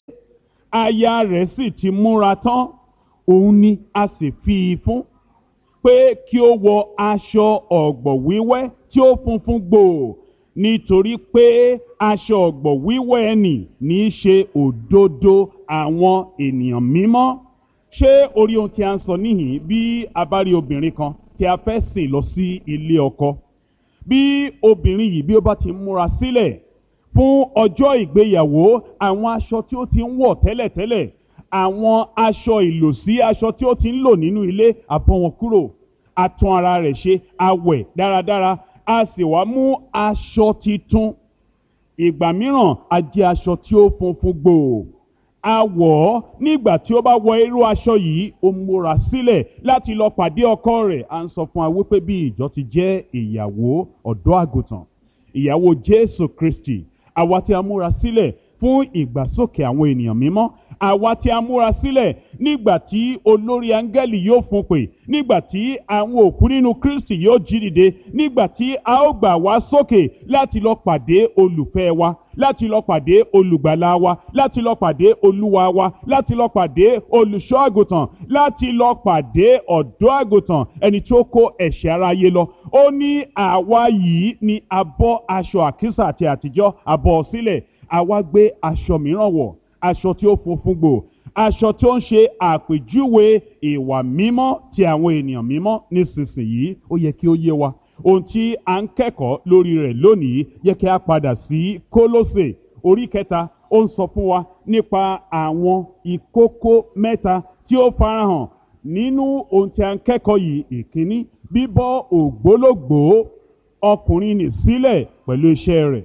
aya rẹ̀ sì ti múra tán, òun ni a sì fi í fún pé kí ó wọ aṣọ ọ̀gbọ̀ wíwẹ́ tí ó funfun gbòò, nítorí pé aṣọ ọ̀gbọ̀ wíwẹ́ ẹni ní í ṣe òdodo àwọn ènìyàn mímọ́. Ṣé orí ohun tí a ń sọ níhìn bí a bá rí obìnrin kan tí a fẹ́ sìn lọ sí ilé ọkọ, bí obìnrin yìí bí ó bá ti múra sílẹ̀ fún ọjọ́ ìgbéyàwó, àwọn aṣọ tí ó ti ń wọ̀ tẹ́lẹ̀tẹ́lẹ̀, àwọn aṣọ ìlòsí, aṣọ tí ó ti ń lò nínú ilé, á bọ́ wọn kúrò, á tún ara rẹ̀ ṣe, á wẹ̀ dáradára, a sì wá mú aṣọ titun. Ìgbà mìíràn a jẹ́ aṣọ tí ó funfun gbòò, a wọ̀ ọ́. Nígbà tí ó bá wọ irú aṣọ yìí, ó múra sílẹ̀ láti lọ pàdé ọkọ rẹ̀. À ń sọ fún wa wípé bí ìjọ ti jẹ́ ìyàwó ọ̀dọ́ àgùntàn, ìyàwó Jésù Kristi, àwa tí a múra sílẹ̀ fún ìgbàsókè àwọn ènìyàn mímọ́, àwa tí a múra sílẹ̀ nígbà tí olórí áńgẹ́lì yóò fún pè, nígbà tí àwọn òkú nínú Kristi yóò jí dìde, nígbà tí a ó gbà wá sókè láti lọ pàdé olùfẹ́ wa, láti lọ pàdé olùgbàlà wa, láti lọ pàdé olúwa wa, láti lọ pàdé olùṣọ́ àgùntàn, láti lọ pàdé ọ̀dọ́ àgùntàn, ẹni tí ó kó ẹ̀ṣẹ̀ aráyé lọ. Ó ní àwa yìí ni a bọ́ aṣọ àkísà àti àtijọ́, a bọ́ sílẹ̀, àwa gbé aṣọ mìíràn wọ̀, aṣọ tí ó funfun gbòò, aṣọ tí ó ń ṣe àpèjúwe ìwà mímọ́ ti àwọn ènìyàn mímọ́. Nísinsìnyí ó yẹ kí ó yé wa ohun tí a ń kẹ́kọ̀ọ́ lórí rẹ̀ lónìí. Yẹ kí a padà sí Kólósè orí 3. Ó ń sọ fún wa nípa àwọn ìkókó mẹ́ta tí ó farahàn nínú ohun tí a ń kẹ́kọ̀ọ́ yìí. Ìkíní, bíbọ́ ògbólógbòó ọkùnrin nì sílẹ̀ pẹ̀lú iṣẹ́ rẹ̀.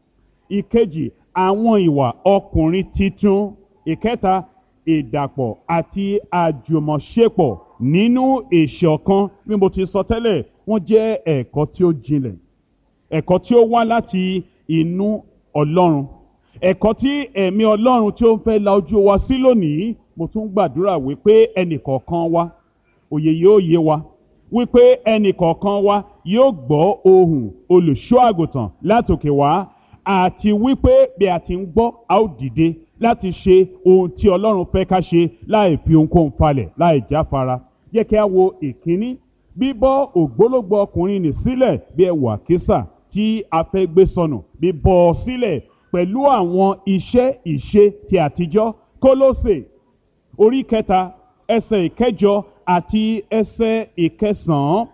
Ìkejì, àwọn ìwà ọkùnrin titun. Ìkẹta, ìdàpọ̀ àti àjùmọ̀ṣepọ̀ nínú ìṣọ̀kan. Bí mo ti sọ tẹ́lẹ̀, wọ́n jẹ́ ẹ̀kọ́ tí ó jinlẹ̀, ẹ̀kọ́ tí ó wá láti inú Ọlọ́run, ẹ̀kọ́ tí ẹ̀mí Ọlọ́run tí ó ń fẹ́ la ojú wa sí lónìí. Mo tún gbàdúrà wípé ẹnìkọ̀ọ̀kan wa, òye yóò yé wa, wípé ẹnìkọ̀ọ̀kan wa yóò gbọ́ ohùn olùṣọ́ àgùntàn látòkè wá, àti wípé bí a ti ń gbọ́, a ó dìde láti ṣe ohun tí Ọlọ́run fẹ́ ká ṣe láì fi ohunkóhun falẹ̀, láì jáfara. Jẹ́ kí a wo ìkíní, bíbọ́ ògbólógbòó ọkùnrin nì sílẹ̀ bí ẹ̀wù àkísà tí a fẹ́ gbé sọnù, bíbọ́ sílẹ̀ pẹ̀lú àwọn iṣẹ́ ìṣe ti àtijọ́. Kólósè orí 3 ẹsẹ̀ 8 àti ẹsẹ̀ 9.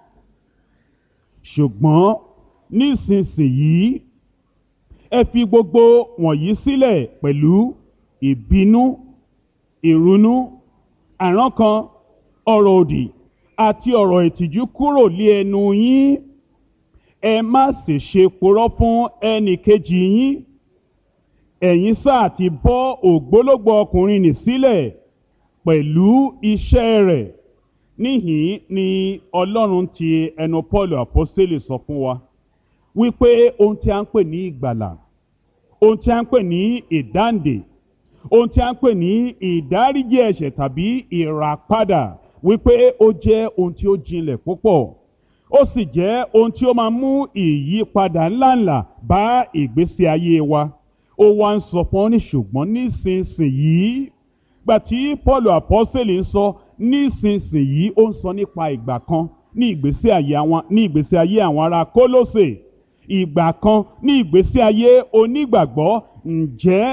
Ṣùgbọ́n nísinsìnyí ẹ fi gbogbo wọ̀nyí sílẹ̀ pẹ̀lú ìbínú, ìrunú, àrankàn, ọ̀rọ̀ òdì àti ọ̀rọ̀ ìtìjú kúrò lé ẹnu yín. Ẹ má sì ṣe purọ́ fún ẹnì kejì yín. Ẹ̀yin sáà ti bọ́ ògbólógbòó ọkùnrin nì sílẹ̀ pẹ̀lú iṣẹ́ rẹ̀. Níhìn ni Ọlọ́run ti ẹnu Pọ́ọ̀lù àpọ́stélì sọ fún wa wípé ohun tí a ń pè ní ìgbàlà, ohun tí a ń pè ní ìdáǹdè, ohun tí a ń pè ní ìdáríjì ẹ̀ṣẹ̀ tàbí ìràpadà, wípé ó jẹ́ ohun tí ó jinlẹ̀ púpọ̀. Ó sì jẹ́ ohun tí ó máa mú ìyípadà ńláńlá bá ìgbésí ayé wa. Ó wá ń sọ fún ọ ní ṣùgbọ́n nísinsìnyí. Gbà tí Pọ́ọ̀lù àpọ́stélì ń sọ nísinsìnyí, ó ń sọ nípa ìgbà kan ní ìgbésí ayé àwọn ará Kólósè, ìgbà kan ní ìgbésí ayé onígbàgbọ́. Ǹjẹ́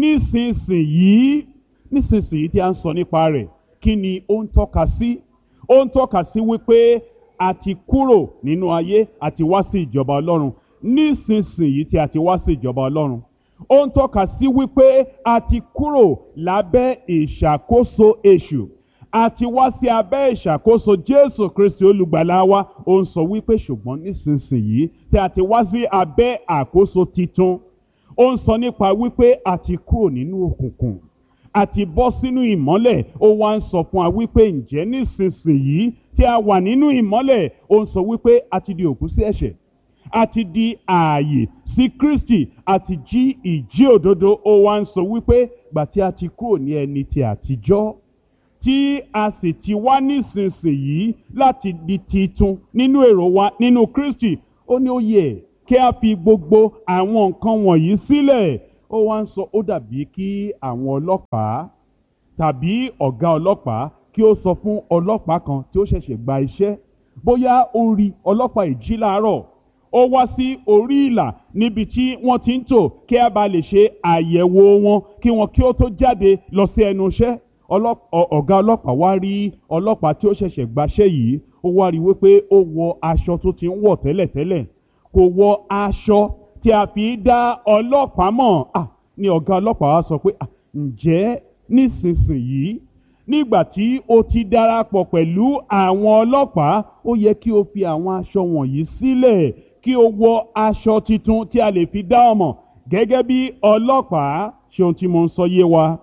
nísinsìnyí tí a ń sọ nípa rẹ̀, kí ni ó ń tọ́ka sí? Ó ń tọ́ka sí wípé a ti kúrò nínú ayé, a ti wá sí ìjọba Ọlọ́run. Nísinsìnyí tí a ti wá sí ìjọba Ọlọ́run, ó ń tọ́ka sí wípé a ti kúrò lábẹ́ ìṣàkóso èṣù, a ti wá sí abẹ́ ìṣàkóso Jésù Kristi olùgbàlà wa. Ó ń sọ wípé ṣùgbọ́n nísinsìnyí tí a ti wá sí abẹ́ àkóso titun, ó ń sọ nípa wípé a ti kúrò nínú òkùnkùn, a ti bọ́ sínú ìmọ́lẹ̀. Ó wá ń sọ fún wa wípé ǹjẹ́ nísinsìnyí tí a wà nínú ìmọ́lẹ̀, ó ń sọ wípé a ti di òkú sí ẹ̀ṣẹ̀, a ti di ààyè sí Kristi, a ti jí ìjí òdodo. Ó wá ń sọ wípé gbà tí a ti kúrò ní ẹni ti àtijọ́, tí a sì ti wá nísinsìnyí láti di titun nínú èrò wa nínú Kristi. ó ní ó yẹ kí a fi gbogbo àwọn nǹkan wọ̀nyí sílẹ̀. Ó wá ń sọ ó dàbí kí àwọn ọlọ́pàá tàbí ọ̀gá ọlọ́pàá kí ó sọ fún ọlọ́pàá kan tí ó ṣẹ̀ṣẹ̀ gba iṣẹ́, bóyá ó rí ọlọ́pàá ìjí láàárọ̀, ó wá sí orí ìlà níbi tí wọ́n ti ń tò kí a bá lè ṣe àyẹ̀wò wọn kí wọn kí ó tó jáde lọ sí ẹnu iṣẹ́. Ọ̀gá ọlọ́pàá wá rí ọlọ́pàá tí ó ṣẹ̀ṣẹ̀ gbaṣẹ́ yìí, ó wá rí wípé ó wọ aṣọ tó ti ń wọ̀ tẹ́lẹ̀tẹ́lẹ̀, kò wọ aṣọ tí a fi dá ọlọ́pàá mọ̀. Ni ọ̀gá ọlọ́pàá wá sọ pé ǹjẹ́ nísinsìnyí nígbà tí o ti darapọ̀ pẹ̀lú àwọn ọlọ́pàá, ó yẹ kí o fi àwọn aṣọ wọ̀nyí sílẹ̀ kí o wọ aṣọ tuntun tí a lè fi dá ọ mọ̀ gẹ́gẹ́ bí ọlọ́pàá. Ṣé ohun tí mo ń sọ yé wa?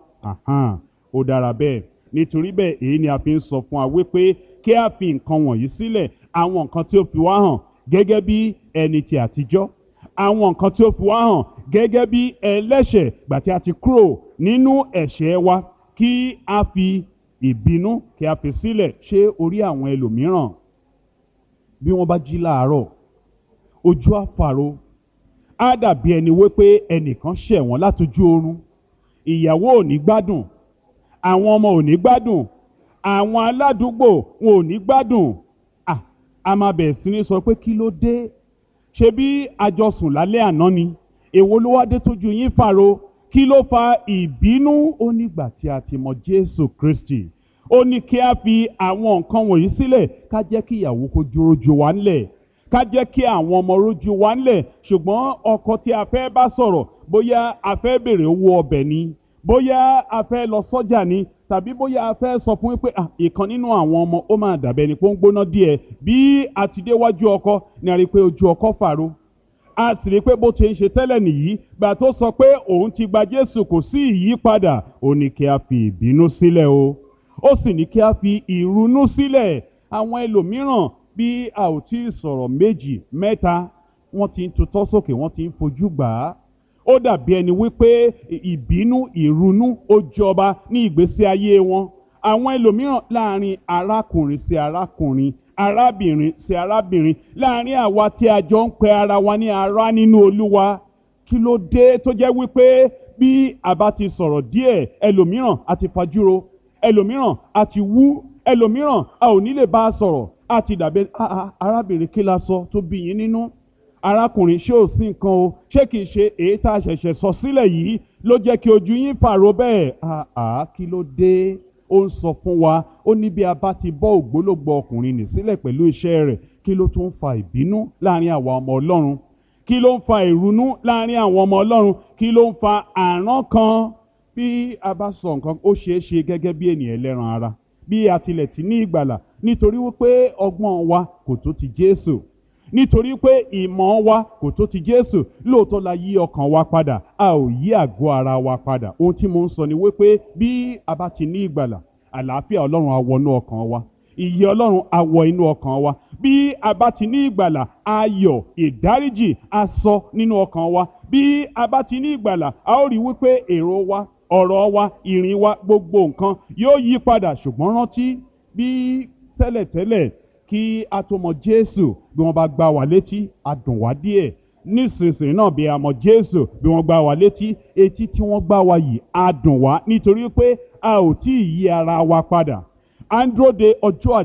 Ó dára bẹ́ẹ̀. Nítorí bẹ́ẹ̀ èyí ni a fi ń sọ fún wa wípé kí a fi nǹkan wọ̀nyí sílẹ̀, àwọn nǹkan tí ó fi wá hàn gẹ́gẹ́ bí ẹni ti àtijọ́, àwọn nǹkan tí ó fi wá hàn gẹ́gẹ́ bí ẹlẹ́ṣẹ̀ gbà tí a ti kúrò nínú ẹ̀ṣẹ̀ wa, kí a fi ìbínú kí a fi sílẹ̀. Ṣé orí àwọn ẹlòmíràn bí wọ́n bá jí láàárọ̀, ojú àfàrò, á dàbí ẹni wípé ẹnìkan ṣẹ̀ wọ́n látojú oorun. Ìyàwó ò ní gbádùn, àwọn ọmọ ò ní gbádùn, àwọn aládùúgbò wọn ò ní gbádùn. A máa bẹ̀rẹ̀ sí ní sọ pé kí ló dé? Ṣé bí a jọ sùn lálẹ́ àná ni? Èwo ló wá dé tójú yín fàrò? Kí ló fa ìbínú? Ó nígbà tí a ti mọ Jésù Kristi, ó ní kí a fi àwọn nǹkan wọ̀nyí sílẹ̀, ká jẹ́ kí ìyàwó kó rójú wa ńlẹ̀, ká jẹ́ kí àwọn ọmọ rójú wa ńlẹ̀. Ṣùgbọ́n ọkọ tí a fẹ́ bá sọ̀rọ̀, bóyá a fẹ́ béèrè owó ọbẹ̀ ni, bóyá a fẹ́ lọ sọ́jà ni, tàbí bóyá a fẹ́ sọ fún wípé ìkan nínú àwọn ọmọ ó máa dàbẹ́ ni pé ó ń gbóná díẹ̀. Bí a ti déwájú ọkọ ni a rí pé ojú ọkọ fàrò, a sì rí pé bó ti ń ṣe tẹ́lẹ̀ nìyí. Gbà tó sọ pé òun ti gba Jésù, kò sí ìyípadà. Ó ní kí a fi ìbínú sílẹ̀ o, ó sì ní kí a fi ìrunú sílẹ̀. Àwọn ẹlòmíràn bí a ò tí ì sọ̀rọ̀ méjì mẹ́ta, wọ́n ti ń tutọ́ sókè, wọ́n ti ń fojú gbà á. Ó dàbí ẹni wípé ìbínú, ìrunú ó jọba ní ìgbésí ayé wọn. Àwọn ẹlòmíràn láàrin arákùnrin sí arákùnrin, arábìnrin sí arábìnrin, láàrin àwa tí a jọ ń pe ara wa ní ará nínú Olúwa. Kí ló dé tó jẹ́ wípé bí a bá ti sọ̀rọ̀ díẹ̀, ẹlòmíràn a ti fajúro, ẹlòmíràn a ti wú, ẹlòmíràn a ò ní lè bá a sọ̀rọ̀, a ti dàbí arábìnrin kí la sọ tó bí yín nínú? Arákùnrin ṣé ò sí nǹkan o? Ṣé kìí ṣe èyí tá a ṣẹ̀ṣẹ̀ sọ sílẹ̀ yìí ló jẹ́ kí ojú yín fàrò bẹ́ẹ̀? Kí ló dé? Ó ń sọ fún wa, ó ní bí a bá ti bọ́ ògbólógbòó ọkùnrin nì sílẹ̀ pẹ̀lú iṣẹ́ rẹ̀, kí ló tún fa ìbínú láàrin àwa ọmọ Ọlọ́run? Kí ló ń fa ìrunú láàrin àwọn ọmọ Ọlọ́run? Kí ló ń fa àrán kan? Bí a bá sọ nǹkan, ó ṣeé ṣe gẹ́gẹ́ bí ènìyàn ẹlẹ́ran ara, bí a tilẹ̀ ti ní ìgbàlà, nítorí wípé ọgbọ́n wa kò tó ti Jésù, nítorí pé ìmọ̀ wa kò tó ti Jésù. Lóòótọ́ la yí ọkàn wa padà, a ò yí àgọ́ ara wa padà. Ohun tí mo ń sọ ni wípé bí a bá ti ní ìgbàlà, àlàáfíà Ọlọ́run á wọnú ọkàn wa, ìyè Ọlọ́run á wọ inú ọkàn wa. Bí a bá ti ní ìgbàlà, ayọ̀, ìdáríjì á sọ nínú ọkàn wa. Bí a bá ti ní ìgbàlà, a ó rí wípé èrò wa, ọ̀rọ̀ wa, ìrìn wa, gbogbo nǹkan yóò yí padà. Ṣùgbọ́n rántí, bí tẹ́lẹ̀tẹ́lẹ̀ kí a tó mọ Jésù, bí wọ́n bá gbá wa létí, a dùn wá díẹ̀. Nísinsìnyí náà bí a mọ Jésù, bí wọ́n gbá wa létí, etí tí wọ́n gbá wa yìí á dùn wá, nítorí pé a ò tí ì yí ara wa padà. À ń dúró de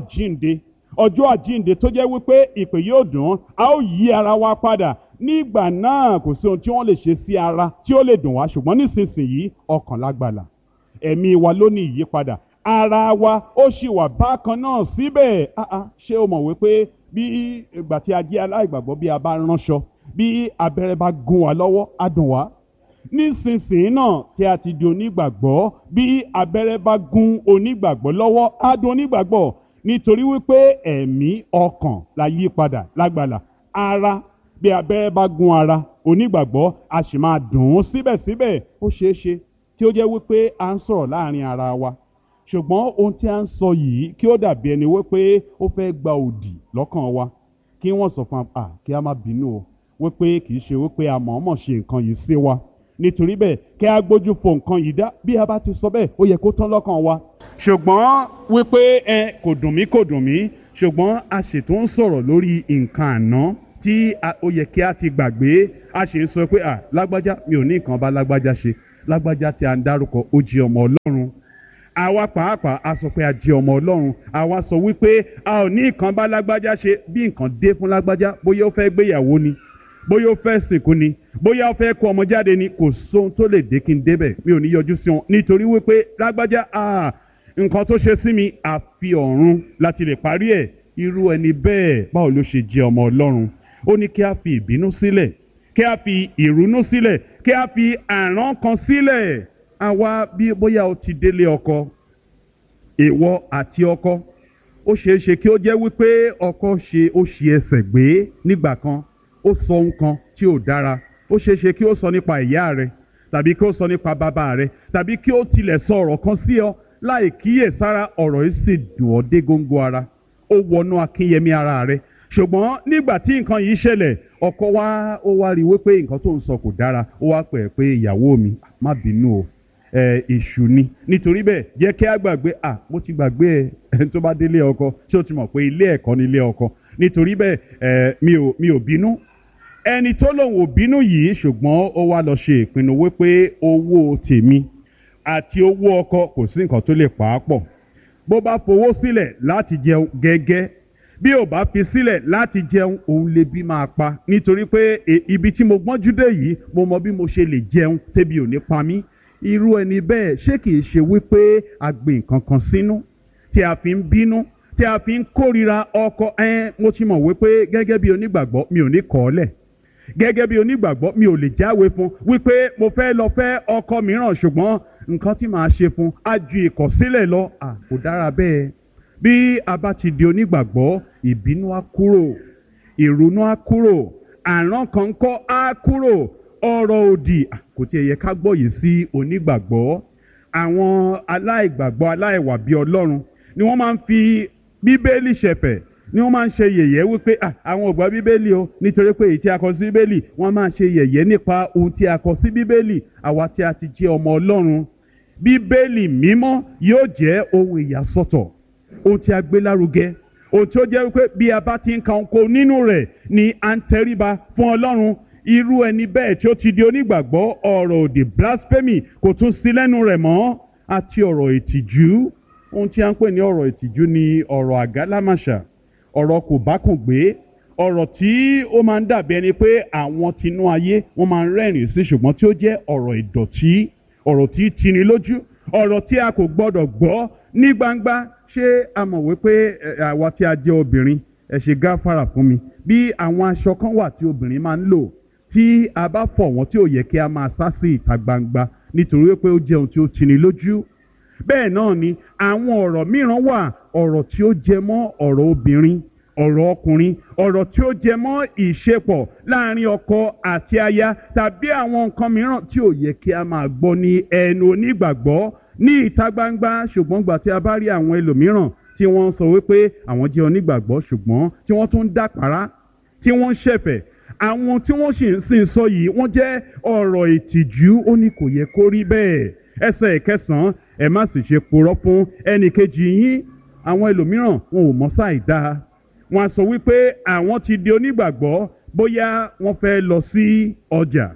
ọjọ́ àjíǹde tó jẹ́ wípé ìpè yóò dùn, a ó yí ara wa padà. Nígbà náà kò sí ohun tí wọ́n lè ṣe sí ara tí ó lè dùn wá. Ṣùgbọ́n nísinsìnyí ọkàn lágbàlà, ẹ̀mí wa ló ní ìyípadà, ara wa ó sì wà bákan náà síbẹ̀. Ṣé o mọ̀ wípé bí ìgbà tí a jẹ́ aláìgbàgbọ́, bí a bá ránṣọ, bí abẹ́rẹ́ bá gún wa lọ́wọ́, á dùn wá. Nísinsìnyí náà tí a ti di onígbàgbọ́, bí abẹ́rẹ́ bá gún onígbàgbọ́ lọ́wọ́, á dùn onígbàgbọ́, nítorí wípé ẹ̀mí, ọkàn la yí padà lágbàlà. Ara, bí abẹ́rẹ́ bá gún ara onígbàgbọ́, a sì máa dùn ún síbẹ̀síbẹ̀. Ó ṣeé ṣe tí ó jẹ́ wípé à ń sọ̀rọ̀ láàrin ara wa, ṣùgbọ́n ohun tí a ń sọ yìí kí ó dàbí ẹni wípé ó fẹ́ gba òdì lọ́kàn wa, kí wọ́n sọ fún wa kí a má bínú o, wípé kì í ṣe wípé a mọ̀ọ́mọ̀ ṣe nǹkan yìí sí wa. Nítorí bẹ́ẹ̀ kí a gbójú fo nǹkan yìí dá. Bí a bá ti sọ bẹ́ẹ̀, ó yẹ kó tán lọ́kàn wa. Ṣùgbọ́n wípé kò dùn mí, ṣùgbọ́n a sì tún ń sọ̀rọ̀ lórí nǹkan àná. tí ó yẹ kí a ti gbàgbé, a sì ń sọ pé lágbájá mi ò ní nǹkan bá lágbájá ṣe, lágbájá tí a ń dárúkọ ó jẹ́ ọmọ Ọlọ́run. Àwa pàápàá a sọ pé a jẹ́ ọmọ Ọlọ́run, àwa sọ wípé a ò ní nǹkan bá lágbájá ṣe. Bí nǹkan dé fún lágbájá, bóyá ó fẹ́ gbéyàwó ni, bóyá ó fẹ́ sìnkú ni, bóyá ó fẹ́ kó ọmọ jáde ni, kò sóhun tó lè dé kí n débẹ̀, mi ò ní yọjú sí wọn, nítorí wípé lágbájá nǹkan tó ṣe sí mi àfi ọ̀run láti lè parí ẹ̀. Irú ẹni bẹ́ẹ̀ báwo ló ṣe jẹ́ ọmọ Ọlọ́run? Ó ní kí a fi ìbínú sílẹ̀, kí a fi ìrunú sílẹ̀, kí a fi àrán kan sílẹ̀. Àwa bí bóyá o ti délé ọkọ, ìwọ àti ọkọ, ó ṣeé ṣe kí ó jẹ́ wípé ọkọ ó ṣi ẹsẹ̀ gbé nígbà kan, ó sọ nǹkan tí ò dára. Ó ṣeé ṣe kí ó sọ nípa ìyá rẹ, tàbí kí ó sọ nípa bàbá rẹ, tàbí kí ó tilẹ̀ sọ ọ̀rọ̀ kan sí ọ láì kíyèsára. Ọ̀rọ̀ yìí sì dùn ọ́ dé góńgó ara, ó wọnú akínyẹmí ara rẹ. Ṣùgbọ́n nígbà tí nǹkan yìí ṣẹlẹ̀, ọkọ ó wá rí wípé nǹkan tó ń sọ kò dára. Ó wá pè pé ìyàwó mi, má bínú o, èṣù ni. Nítorí bẹ́ẹ̀ jẹ́ kí a gbàgbé. Mo ti gbàgbé ẹni tó bá délé ọkọ, ṣé o ti mọ̀ pé ilé ẹ̀kọ́ ni ilé ọkọ? Nítorí bẹ́ẹ̀ mi ò bínú. Ẹni tó lòun ò bínú yìí, ṣùgbọ́n ó wá lọ ṣe ìpinnu wípé owó tèmi àti owó ọkọ kò sí nǹkan tó lè pa á pọ̀. Bó bá fowó sílẹ̀ láti jẹun gẹ́gẹ́, bí ò bá fi sílẹ̀ láti jẹun, òun lè bí máa pa. Nítorí pé ibi tí mo gbọ́njú dé yìí, mo mọ bí mo ṣe lè jẹun tébi ò ní pa mí. Irú ẹni bẹ́ẹ̀ ṣé kìí ṣe wípé a gbé nǹkan kan sínú tí a fi ń bínú, tí a fi ń kórìíra ọkọ? Mo ti mọ̀ wípé gẹ́gẹ́ bí onígbàgbọ́ mi ò ní kọ̀ ọ́ lẹ̀. Gẹ́gẹ́ bí onígbàgbọ́ mi ò lè jáwé fún wípé mo fẹ́ lọ fẹ́ ọkọ mìíràn, ṣùgbọ́n nǹkan tí màá ṣe fún á ju ìkọ̀sílẹ̀ lọ. Kò dára bẹ́ẹ̀. Bí a bá ti di onígbàgbọ́, ìbínú á kúrò, ìrònú á kúrò, àrán kan kọ́ á kúrò, ọ̀rọ̀ òdì kò tiẹ̀ yẹ ká gbọ́ yìí sí onígbàgbọ́. Àwọn aláìgbàgbọ́ aláìwà bí Ọlọ́run ni wọ́n máa ń fi Bíbélì ṣẹ̀fẹ̀, ni wọ́n máa ń ṣe yẹ̀yẹ́ wípé àwọn ò gbà Bíbélì o, nítorí pé èyí tí a kọ sí Bíbélì, wọ́n máa ń ṣe yẹ̀yẹ́ nípa ohun tí a kọ sí Bíbélì. Àwa tí a ti jẹ́ ọmọ Ọlọ́run, Bíbélì mímọ́ yóò jẹ́ ohun ìyàsọ́tọ̀, ohun tí a gbé lárugẹ, ohun tí ó jẹ́ wípé bí a bá ti ń ka ohunkóhun nínú rẹ̀ ni à ń tẹríba fún Ọlọ́run. Irú ẹni bẹ́ẹ̀ tí ó ti di onígbàgbọ́, ọ̀rọ̀ òdì blasphemy kò tún sí lẹ́nu rẹ̀ mọ́, àti ọ̀rọ̀ ìtìjú. Ohun tí a ń pè ní ọ̀rọ̀ ìtìjú ni ọ̀rọ̀ àgálámàṣà, ọ̀rọ̀ kò bá kùn gbé, ọ̀rọ̀ tí ó máa ń dàbí ẹni pé àwọn tinú ayé wọ́n máa ń rẹ́rìn sí, ṣùgbọ́n tí ó jẹ́ ọ̀rọ̀ ìdọ̀tí, ọ̀rọ̀ tí tini lójú, ọ̀rọ̀ tí a kò gbọ́dọ̀ gbọ́ ní gbangba. Ṣé a mọ̀ wípé àwa tí a jẹ́ obìnrin, ẹ ṣe gáfárà fún mi, bí àwọn aṣọ kan wà tí obìnrin máa ń lò, tí a bá fọ̀ wọ́n tí ò yẹ kí a máa sá sí ìta gbangba nítorí pé ó jẹ́ ohun tí ó tini lójú. Bẹ́ẹ̀ náà ni àwọn ọ̀rọ̀ mìíràn wà, ọ̀rọ̀ tí ó jẹ mọ́ ọ̀rọ̀ obìnrin, ọ̀rọ̀ ọkùnrin, ọ̀rọ̀ tí ó jẹ mọ́ ìṣepọ̀ láàrin ọkọ àti aya, tàbí àwọn nǹkan mìíràn tí ò yẹ kí a máa gbọ́ ní ẹnu onígbàgbọ́ ní ìta gbangba. Ṣùgbọ́n gbà tí a bá rí àwọn ẹlòmíràn tí wọ́n ń sọ wípé àwọn jẹ́ onígbàgbọ́, ṣùgbọ́n tí wọ́n tún ń dàpárá, tí wọ́n ń ṣẹ̀fẹ̀, àwọn tí wọ́n sì ń sọ yìí wọ́n jẹ́ ọ̀rọ̀ ìtìjú. Ó ní kò yẹ kó rí bẹ́ẹ̀. Ẹsẹ̀ ìkẹsàn-án, ẹ má sì ṣe purọ́ fún ẹnìkejì yín. Àwọn ẹlòmíràn wọn ò mọ̀ sáì dáa, wọ́n á sọ wípé àwọn ti di onígbàgbọ́, bóyá wọ́n fẹ́ lọ sí ọjà.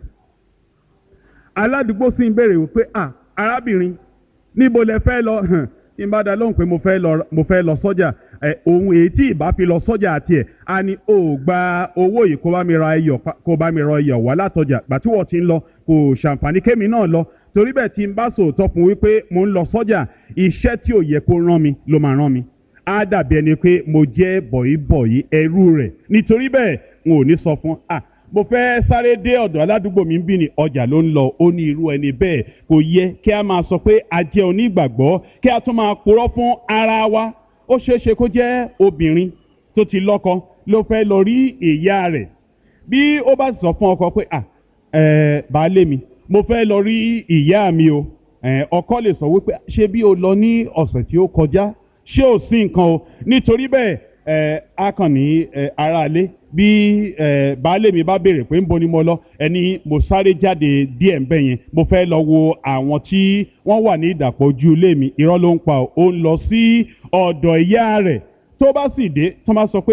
Aládùúgbò sì ń béèrè wípé arábìnrin, níbo lẹ fẹ́ lọ? Tí n bá dá lóhùn pé mo fẹ́ lọ sọ́jà, ohun èyí tí ìbá fi lọ sọ́jà àti ẹ̀ á ní ó gba owó yìí kó bá mi ra iyọ̀ wá látọjà. Gbà tí wọ́n ti ń lọ kò ṣàǹfààní kémi náà lọ. Torí bẹ́ẹ̀ tí n bá sòótọ́ fún wípé mo ń lọ sọ́jà, iṣẹ́ tí ò yẹ kó rán mi ló máa rán mi. Á dàbí ẹni pé mo jẹ́ bọ̀yìbọ̀yì ẹrú rẹ̀. Nítorí bẹ́ẹ̀ n ò ní sọ fún mo fẹ́ sáré dé ọ̀dọ̀ aládùúgbò mi ń bí ní ọjà ló ń lọ. Ó ní irú ẹni bẹ́ẹ̀ kò yẹ kí a máa sọ pé a jẹ́ onígbàgbọ́ kí a tún máa purọ́ fún ara wa. Ó ṣeé ṣe kó jẹ́ obìnrin tó ti lọ́kọ ló fẹ́ lọ rí ìyá rẹ̀. Bí ó bá sọ fún ọkọ pé baálé mi, mo fẹ́ lọ rí ìyá mi o, ọkọ lè sọ wípé ṣé bí o lọ ní ọ̀sẹ̀ tí ó kọjá, ṣé ò sí nǹkan o? Nítorí bẹ́ẹ̀ a kàn ní aráalé, bí baálé mi bá béèrè pé ńbo ni mo lọ, ẹni mo sáré jáde díẹ̀ ń bẹ̀ yẹn, mo fẹ́ lọ wo àwọn tí wọ́n wà ní ìdàpọ̀ ojú ilé mi. Irọ́ ló ń pa ó ń lọ sí ọ̀dọ̀ ìyá rẹ̀. Tó bá sì dé, tó bá sọ pé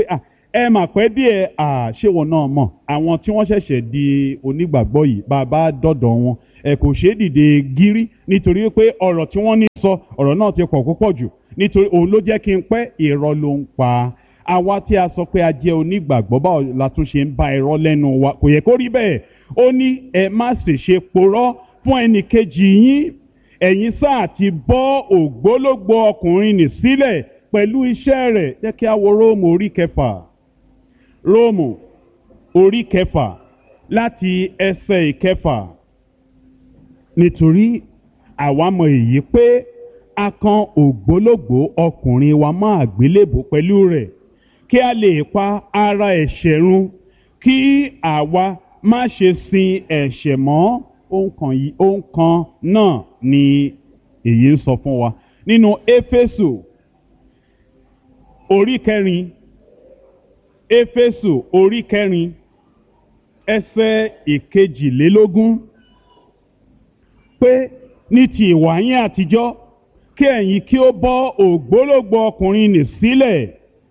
ẹ mà pẹ́ díẹ̀ ṣéwọ náà mọ̀ àwọn tí wọ́n ṣẹ̀ṣẹ̀ di onígbàgbọ́ yìí bàbá dọ̀dọ̀ wọn ẹ kò ṣeé dìde gírí nítorí pé ọ̀rọ̀ tí wọ́n ní sọ ọ̀rọ̀ náà ti pọ̀ púpọ̀ jù nítorí òun ló jẹ́ kí n pẹ́ irọ́ ló ń pa àwa tí a sọ pé a jẹ́ onígbàgbọ́ báwo la tún ṣe ń bá irọ́ lẹ́nu wa kò yẹ kó rí bẹ́ẹ̀ ó ní ẹ má sì ṣe porọ́ fún ẹnì kejì yín ẹ̀yin sáà ti bọ́ ògbólógbò ọkùnrin nì sílẹ̀ pẹ̀lú iṣẹ́ rẹ̀ jẹ́ kí a wo Róòmù orí kẹfà Róòmù orí kẹfà láti ẹsẹ̀ ìkẹfà nítorí àwa mọ̀ èyí pé a kan ògbólógbò ọkùnrin wa mọ́ àgbélébò pẹ̀lú rẹ̀ kí a lè pa ara ẹ̀ṣẹ̀ run kí àwa má ṣe sin ẹ̀ṣẹ̀ mọ́ ohun kan náà ni èyí ń sọ fún wa nínú Éfésù orí kẹrin Éfésù orí kẹrin ẹsẹ̀ ìkejìlélógún pé ní ti ìwà yín àtijọ́ kí ẹ̀yin kí ó bọ́ ògbólógbò ọkùnrin nì sílẹ̀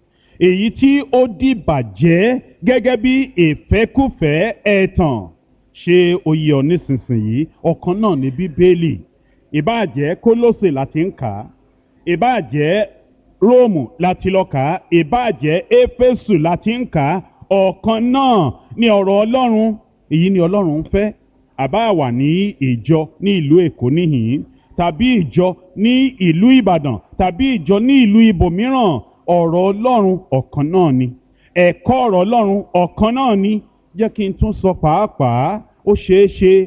èyí tí ó dìbàjẹ́ gẹ́gẹ́ bí ìfẹ́kúfẹ̀ẹ́ ẹ̀tàn ṣé ó yé ọ nísinsìnyí ọ̀kan náà ní Bíbélì ìbáà jẹ́ Kólósè láti ń kà á ìbáà jẹ́ Róòmù láti lọ kà á ìbáà jẹ́ Éfésù láti ń kà á ọ̀kan náà ní ọ̀rọ̀ Ọlọ́run èyí ni Ọlọ́run ń fẹ́ àbá wà ní ìjọ ní ìlú Èkó níhìn tàbí ìjọ ní ìlú Ìbàdàn tàbí ìjọ ní ìlú ibòmíràn ọ̀rọ̀ Ọlọ́run ọ̀kan náà ni ẹ̀kọ́ ọ̀rọ̀ Ọlọ́run ọ̀kan náà ni jẹ́ kí n tún sọ pàápàá ó ṣeé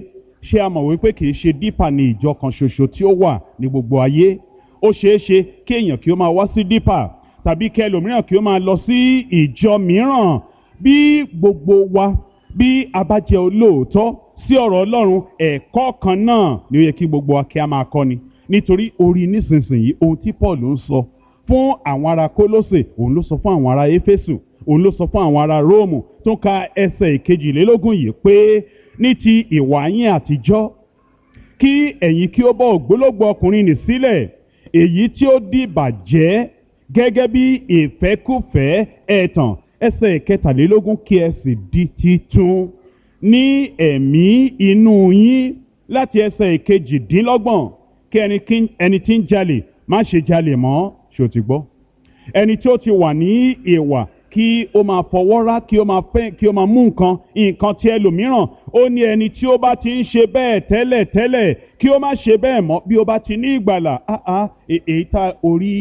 ṣe a mọ̀ wípé kì í ṣe dípà ní ìjọ kan ṣoṣo tí ó wà ní gbogbo ayé ó ṣeé ṣe kí èèyàn kí ó máa wá sí dípà tàbí kí ẹlòmíràn kí ó máa lọ sí ìjọ mìíràn bí gbogbo wa bí a bá jẹ́ olóòótọ́ sí ọ̀rọ̀ Ọlọ́run ẹ̀kọ́ kan náà ni ó yẹ kí gbogbo wa kí a máa kọ́ni nítorí orí nísinsìnyí ohun tí Paul ń sọ fún àwọn ará Kólósè òun ló sọ fún àwọn ará Éfésù òun ló sọ fún àwọn ará Róòmù tó ń ka ẹsẹ̀ ìkejìlélógún yìí pé ní ti ìwà yín àtijọ́ kí ẹ̀yin kí ó bọ́ ògbólógbò ọkùnrin nì sílẹ̀ èyí tí ó dìbàjẹ́ gẹ́gẹ́ bí ìfẹ́kúfẹ̀ẹ́ ẹ̀tàn ẹsẹ̀ ìkẹtàlélógún kí ẹ sì di titun ní ẹ̀mí inú yín láti ẹsẹ̀ ìkejìdínlọ́gbọ̀n kí ẹni tí ń jalè má ṣe jalè mọ́ ṣó ti gbọ́ ẹni tí ó ti wà ní ìwà kí ó máa fọwọ́ rá kí ó máa fẹ́ kí ó máa mú nǹkan tí ẹlòmíràn ó ní ẹni tí ó bá ti ń ṣe bẹ́ẹ̀ tẹ́lẹ̀ kí ó má ṣe bẹ́ẹ̀ mọ́ bí ó bá ti ní ìgbàlà èyí tá orí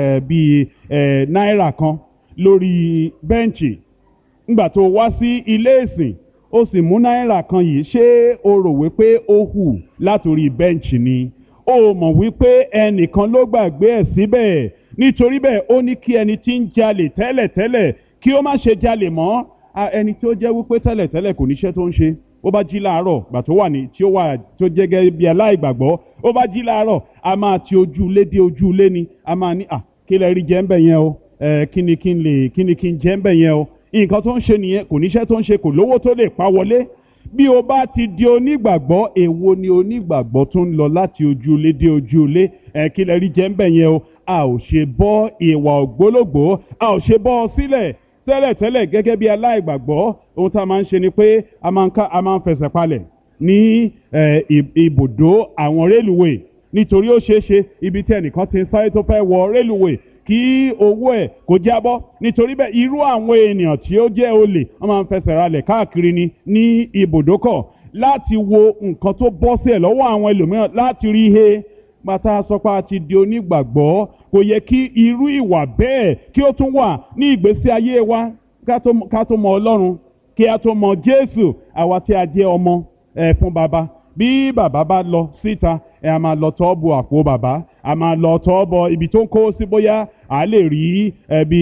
bíi náírà kan lórí bẹ́ǹchì ńgbà tó wá sí ilé ìsìn ó sì mú náírà kan yìí ṣé o rò wípé ó hù látòrí bẹ́ǹchì ni ó mọ̀ wípé ẹnìkan ló gbàgbé ẹ̀ síbẹ̀ nítorí bẹ́ẹ̀ ó ní kí ẹni tí ń jalè tẹ́lẹ̀ kí ó má ṣe jalè mọ́ ẹni tó jẹ́ wípé tẹ́lẹ̀ kò níṣẹ́ tó ń ṣe ó bá jí láàárọ̀ gbà tó wà ní tó jẹ́ gẹ́gẹ́ bí aláìgbàgbọ́ ó bá jí láàárọ̀ a máa ti ojú ilé dé ojú ilé ni a máa ní kí lẹ rí jẹ ń bẹ̀ yẹn o kí ni kí n jẹ ń bẹ̀ yẹn o nǹkan tó ń ṣe nìyẹn kò níṣẹ́ tó ń ṣe kò lówó tó lè pa wọlé bí o bá ti di onígbàgbọ́ èwo ni onígbàgbọ́ tó ń lọ láti ojú ilé dé ojú ilé kí lẹ rí jẹ ń bẹ̀ yẹn o a ò ṣe bọ́ ìwà ògbólógbòó a ò ṣe bọ́ ọ sílẹ̀ tẹ́lẹ̀ gẹ́gẹ́ bí aláìgbàgbọ́ ohun tá a máa ń ṣe ni pé a máa ń fẹsẹ̀ palẹ̀ ní ibùdó àwọn rélùwé nítorí ó ṣeé ṣe ibi tí ẹnìkan ti ń sáré tó fẹ́ wọ rélùwé kí owó ẹ̀ kó jábọ́ nítorí bẹ́ẹ̀ irú àwọn ènìyàn tí ó jẹ́ olè wọ́n máa ń fẹsẹ̀ ralẹ̀ káàkiri ní ibùdókọ̀ láti wo nǹkan tó bọ́ sí ẹ̀ lọ́wọ́ àwọn ẹlòmíràn láti rí he pátá sọpá ti di onígbàgbọ́ kò yẹ kí irú ìwà bẹ́ẹ̀ kí ó tún wà ní ìgbésí ayé wa ká tó mọ Ọlọ́run kí a tó mọ Jésù àwa tí a jẹ́ ọmọ fún bàbá bí bàbá bá lọ síta a máa lọ tọ́ bọ àpò bàbá a máa lọ tọ́ bọ ibi tó ń kó sí bóyá a lè rí bí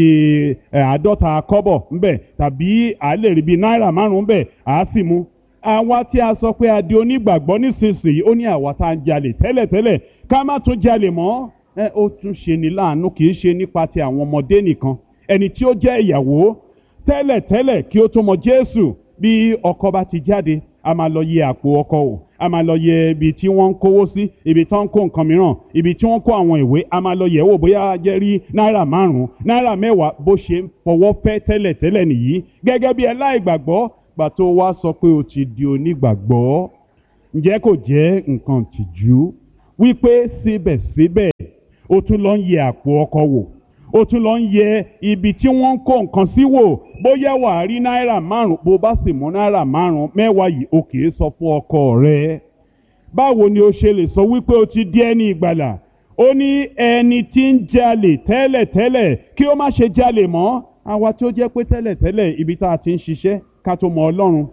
50 kọ́bọ̀ ńbẹ̀ tàbí a lè rí bí náírà 5 ńbẹ̀ a sì mú àwa tí a sọ pé a di onígbàgbọ́ nísinsìnyí ó ní àwa tá a ń jalè tẹ́lẹ̀ ká má tún jalè mọ́ ó tún ṣe ní láàánú kì í ṣe nípa ti àwọn ọmọdé nìkan ẹni tí ó jẹ́ ìyàwó tẹ́lẹ̀ kí ó tó mọ Jésù bí ọkọ bá ti jáde a máa lọ yẹ àpò ọkọ wò, a máa lọ yẹ ibi tí wọ́n ń kówó sí, ibi tí wọ́n ń kó nǹkan mìíràn, ibi tí wọ́n kó àwọn ìwé, a máa lọ yẹ̀ wò bóyá jẹ́ rí náírà 5, náírà 10 bó ṣe ń fọwọ́ fẹ́ tẹ́lẹ̀tẹ́lẹ̀ nìyí gẹ́gẹ́ bí aláìgbàgbọ́. Gbà tó wá sọ pé o ti di onígbàgbọ́, ǹjẹ́ kò jẹ́ nǹkan tìjú wípé síbẹ̀síbẹ̀ o tún lọ ń yẹ àpò ọkọ wò, o tún lọ ń yẹ ibi tí wọ́n ń kó nǹkan sí wò bóyá wà á rí náírà 5, bó bá sì mú náírà 5, 10 yìí o kì í sọ fún ọkọ rẹ. Báwo ni o ṣe lè sọ wípé o ti di ẹni ìgbàlà? Ó ní ẹni tí ń jalè tẹ́lẹ̀tẹ́lẹ̀ kí ó má ṣe jalè mọ́. Àwa tí ó jẹ́ pé tẹ́lẹ̀tẹ́lẹ̀ ibi tá a ti ń ṣiṣẹ́ ká tó mọ Ọlọ́run,